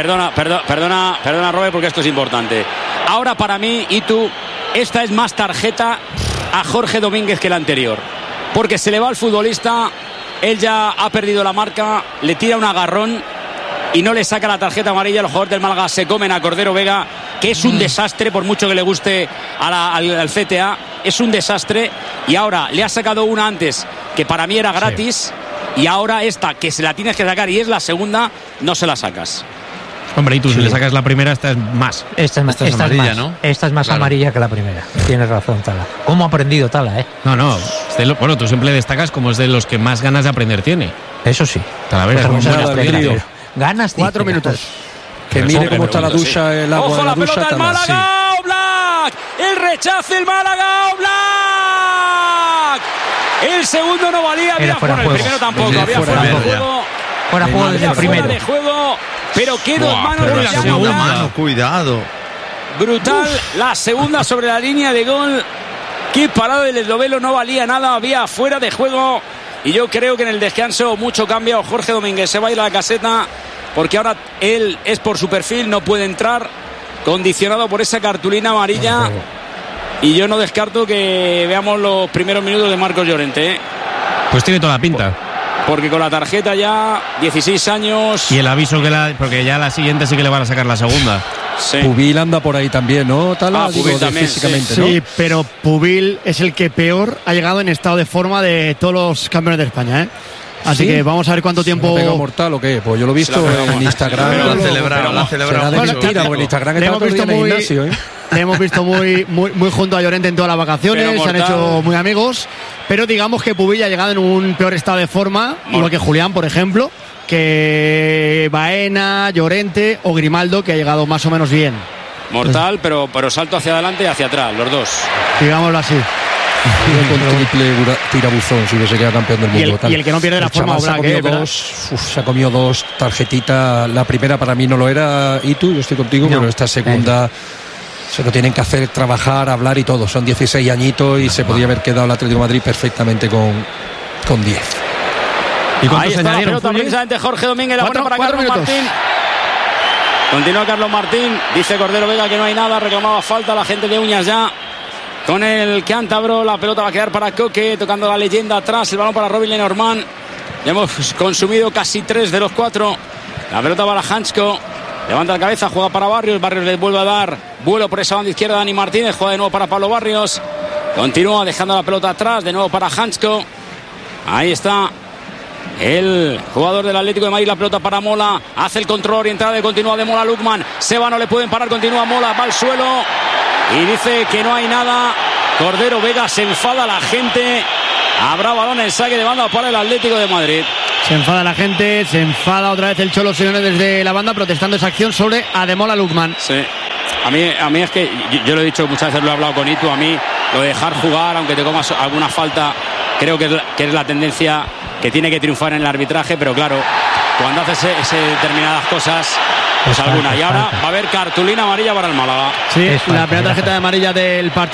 Perdona, Robert, porque esto es importante. Ahora para mí, y tú, esta es más tarjeta a Jorge Domínguez que la anterior, porque se le va al futbolista, él ya ha perdido la marca, le tira un agarrón y no le saca la tarjeta amarilla. Los jugadores del Málaga se comen a Cordero Vega, que es un desastre, por mucho que le guste al CTA, es un desastre. Y ahora le ha sacado una antes que para mí era gratis, y ahora esta que se la tienes que sacar y es la segunda, no se la sacas. Hombre, y tú si le sacas la primera, esta es más. Esta es amarilla, ¿no? Esta es más amarilla que la primera. Tienes razón, Tala. ¿Cómo ha aprendido Tala, eh? No. Bueno, tú siempre destacas como es de los que más ganas de aprender tiene. Eso sí. Talavera es muy buena. Ganas 4 minutos. Que mire cómo está la ducha, el agua. ¡Ojo, de la pelota ducha! del Málaga! ¡Oblak! ¡El rechace del Málaga! ¡Oblak! El segundo no valía. Era fuera de juego. El primero tampoco. Había fuera de juego. Fuera de juego desde el primero. Fuera de juego, pero qué dos manos de la segunda mano, cuidado. Brutal, la segunda sobre la línea de gol. Qué parada del esloveno, no valía nada. Había fuera de juego. Y yo creo que en el descanso mucho cambio. Jorge Domínguez se va a ir a la caseta, porque ahora él es por su perfil, no puede entrar, condicionado por esa cartulina amarilla. Y yo no descarto que veamos los primeros minutos de Marcos Llorente, ¿eh? Pues tiene toda la pinta. Porque con la tarjeta ya 16 años. Y el aviso porque ya la siguiente sí que le van a sacar la segunda. Sí. Pubil anda por ahí también, ¿no? Pubil también, físicamente, sí. ¿no? Sí, pero Pubil es el que peor ha llegado en estado de forma de todos los campeones de España, ¿eh? Así que vamos a ver cuánto tiempo. ¿Se pega mortal o qué? Pues yo lo he visto en Instagram. Lo han celebrado. Será de mentira, porque en Instagram está todo el día en el gimnasio, ¿eh? Le hemos visto muy junto a Llorente en todas las vacaciones, se han hecho muy amigos, pero digamos que Pubil ha llegado en un peor estado de forma, igual que Julián, por ejemplo, que Baena, Llorente o Grimaldo, que ha llegado más o menos bien. Mortal, pero salto hacia adelante y hacia atrás, los dos. Digámoslo así. Con triple tirabuzón si se queda campeón del mundo. Y el que no pierde la forma, se ha comido 2 tarjetitas. La primera para mí no lo era, y tú, yo estoy contigo, pero esta segunda se lo tienen que hacer trabajar, hablar y todo. Son 16 añitos y se podría haber quedado el Atlético de Madrid perfectamente con 10. ¿Y cuántos añadieron? Precisamente Jorge Domínguez, la buena para Carlos Martín. Continúa Carlos Martín, dice Cordero Vega que no hay nada, reclamaba falta la gente de Uñas ya. Con el cántabro, la pelota va a quedar para Coque, tocando la leyenda atrás, el balón para Robin Lenormand. Ya hemos consumido casi 3 de los 4. La pelota para Hansko, levanta la cabeza, juega para Barrios le vuelve a dar vuelo por esa banda izquierda. Dani Martínez juega de nuevo para Pablo Barrios, continúa dejando la pelota atrás, de nuevo para Hansko. Ahí está el jugador del Atlético de Madrid, la pelota para Mola, hace el control orientado y continúa de Mola Lukman. Seba no le pueden parar, continúa Mola, va al suelo y dice que no hay nada. Cordero Vega, se enfada la gente. Habrá balón en saque de banda para el Atlético de Madrid. Se enfada la gente, se enfada otra vez el Cholo Simeone desde la banda, protestando esa acción sobre Ademola Lukman. Sí. A mí es que yo lo he dicho muchas veces, lo he hablado con Itu, a mí lo de dejar jugar, aunque te comas alguna falta, creo que es la tendencia que tiene que triunfar en el arbitraje, pero claro, cuando haces determinadas cosas, pues alguna. Y ahora va a haber cartulina amarilla para el Málaga. Sí, la primera tarjeta de amarilla del partido.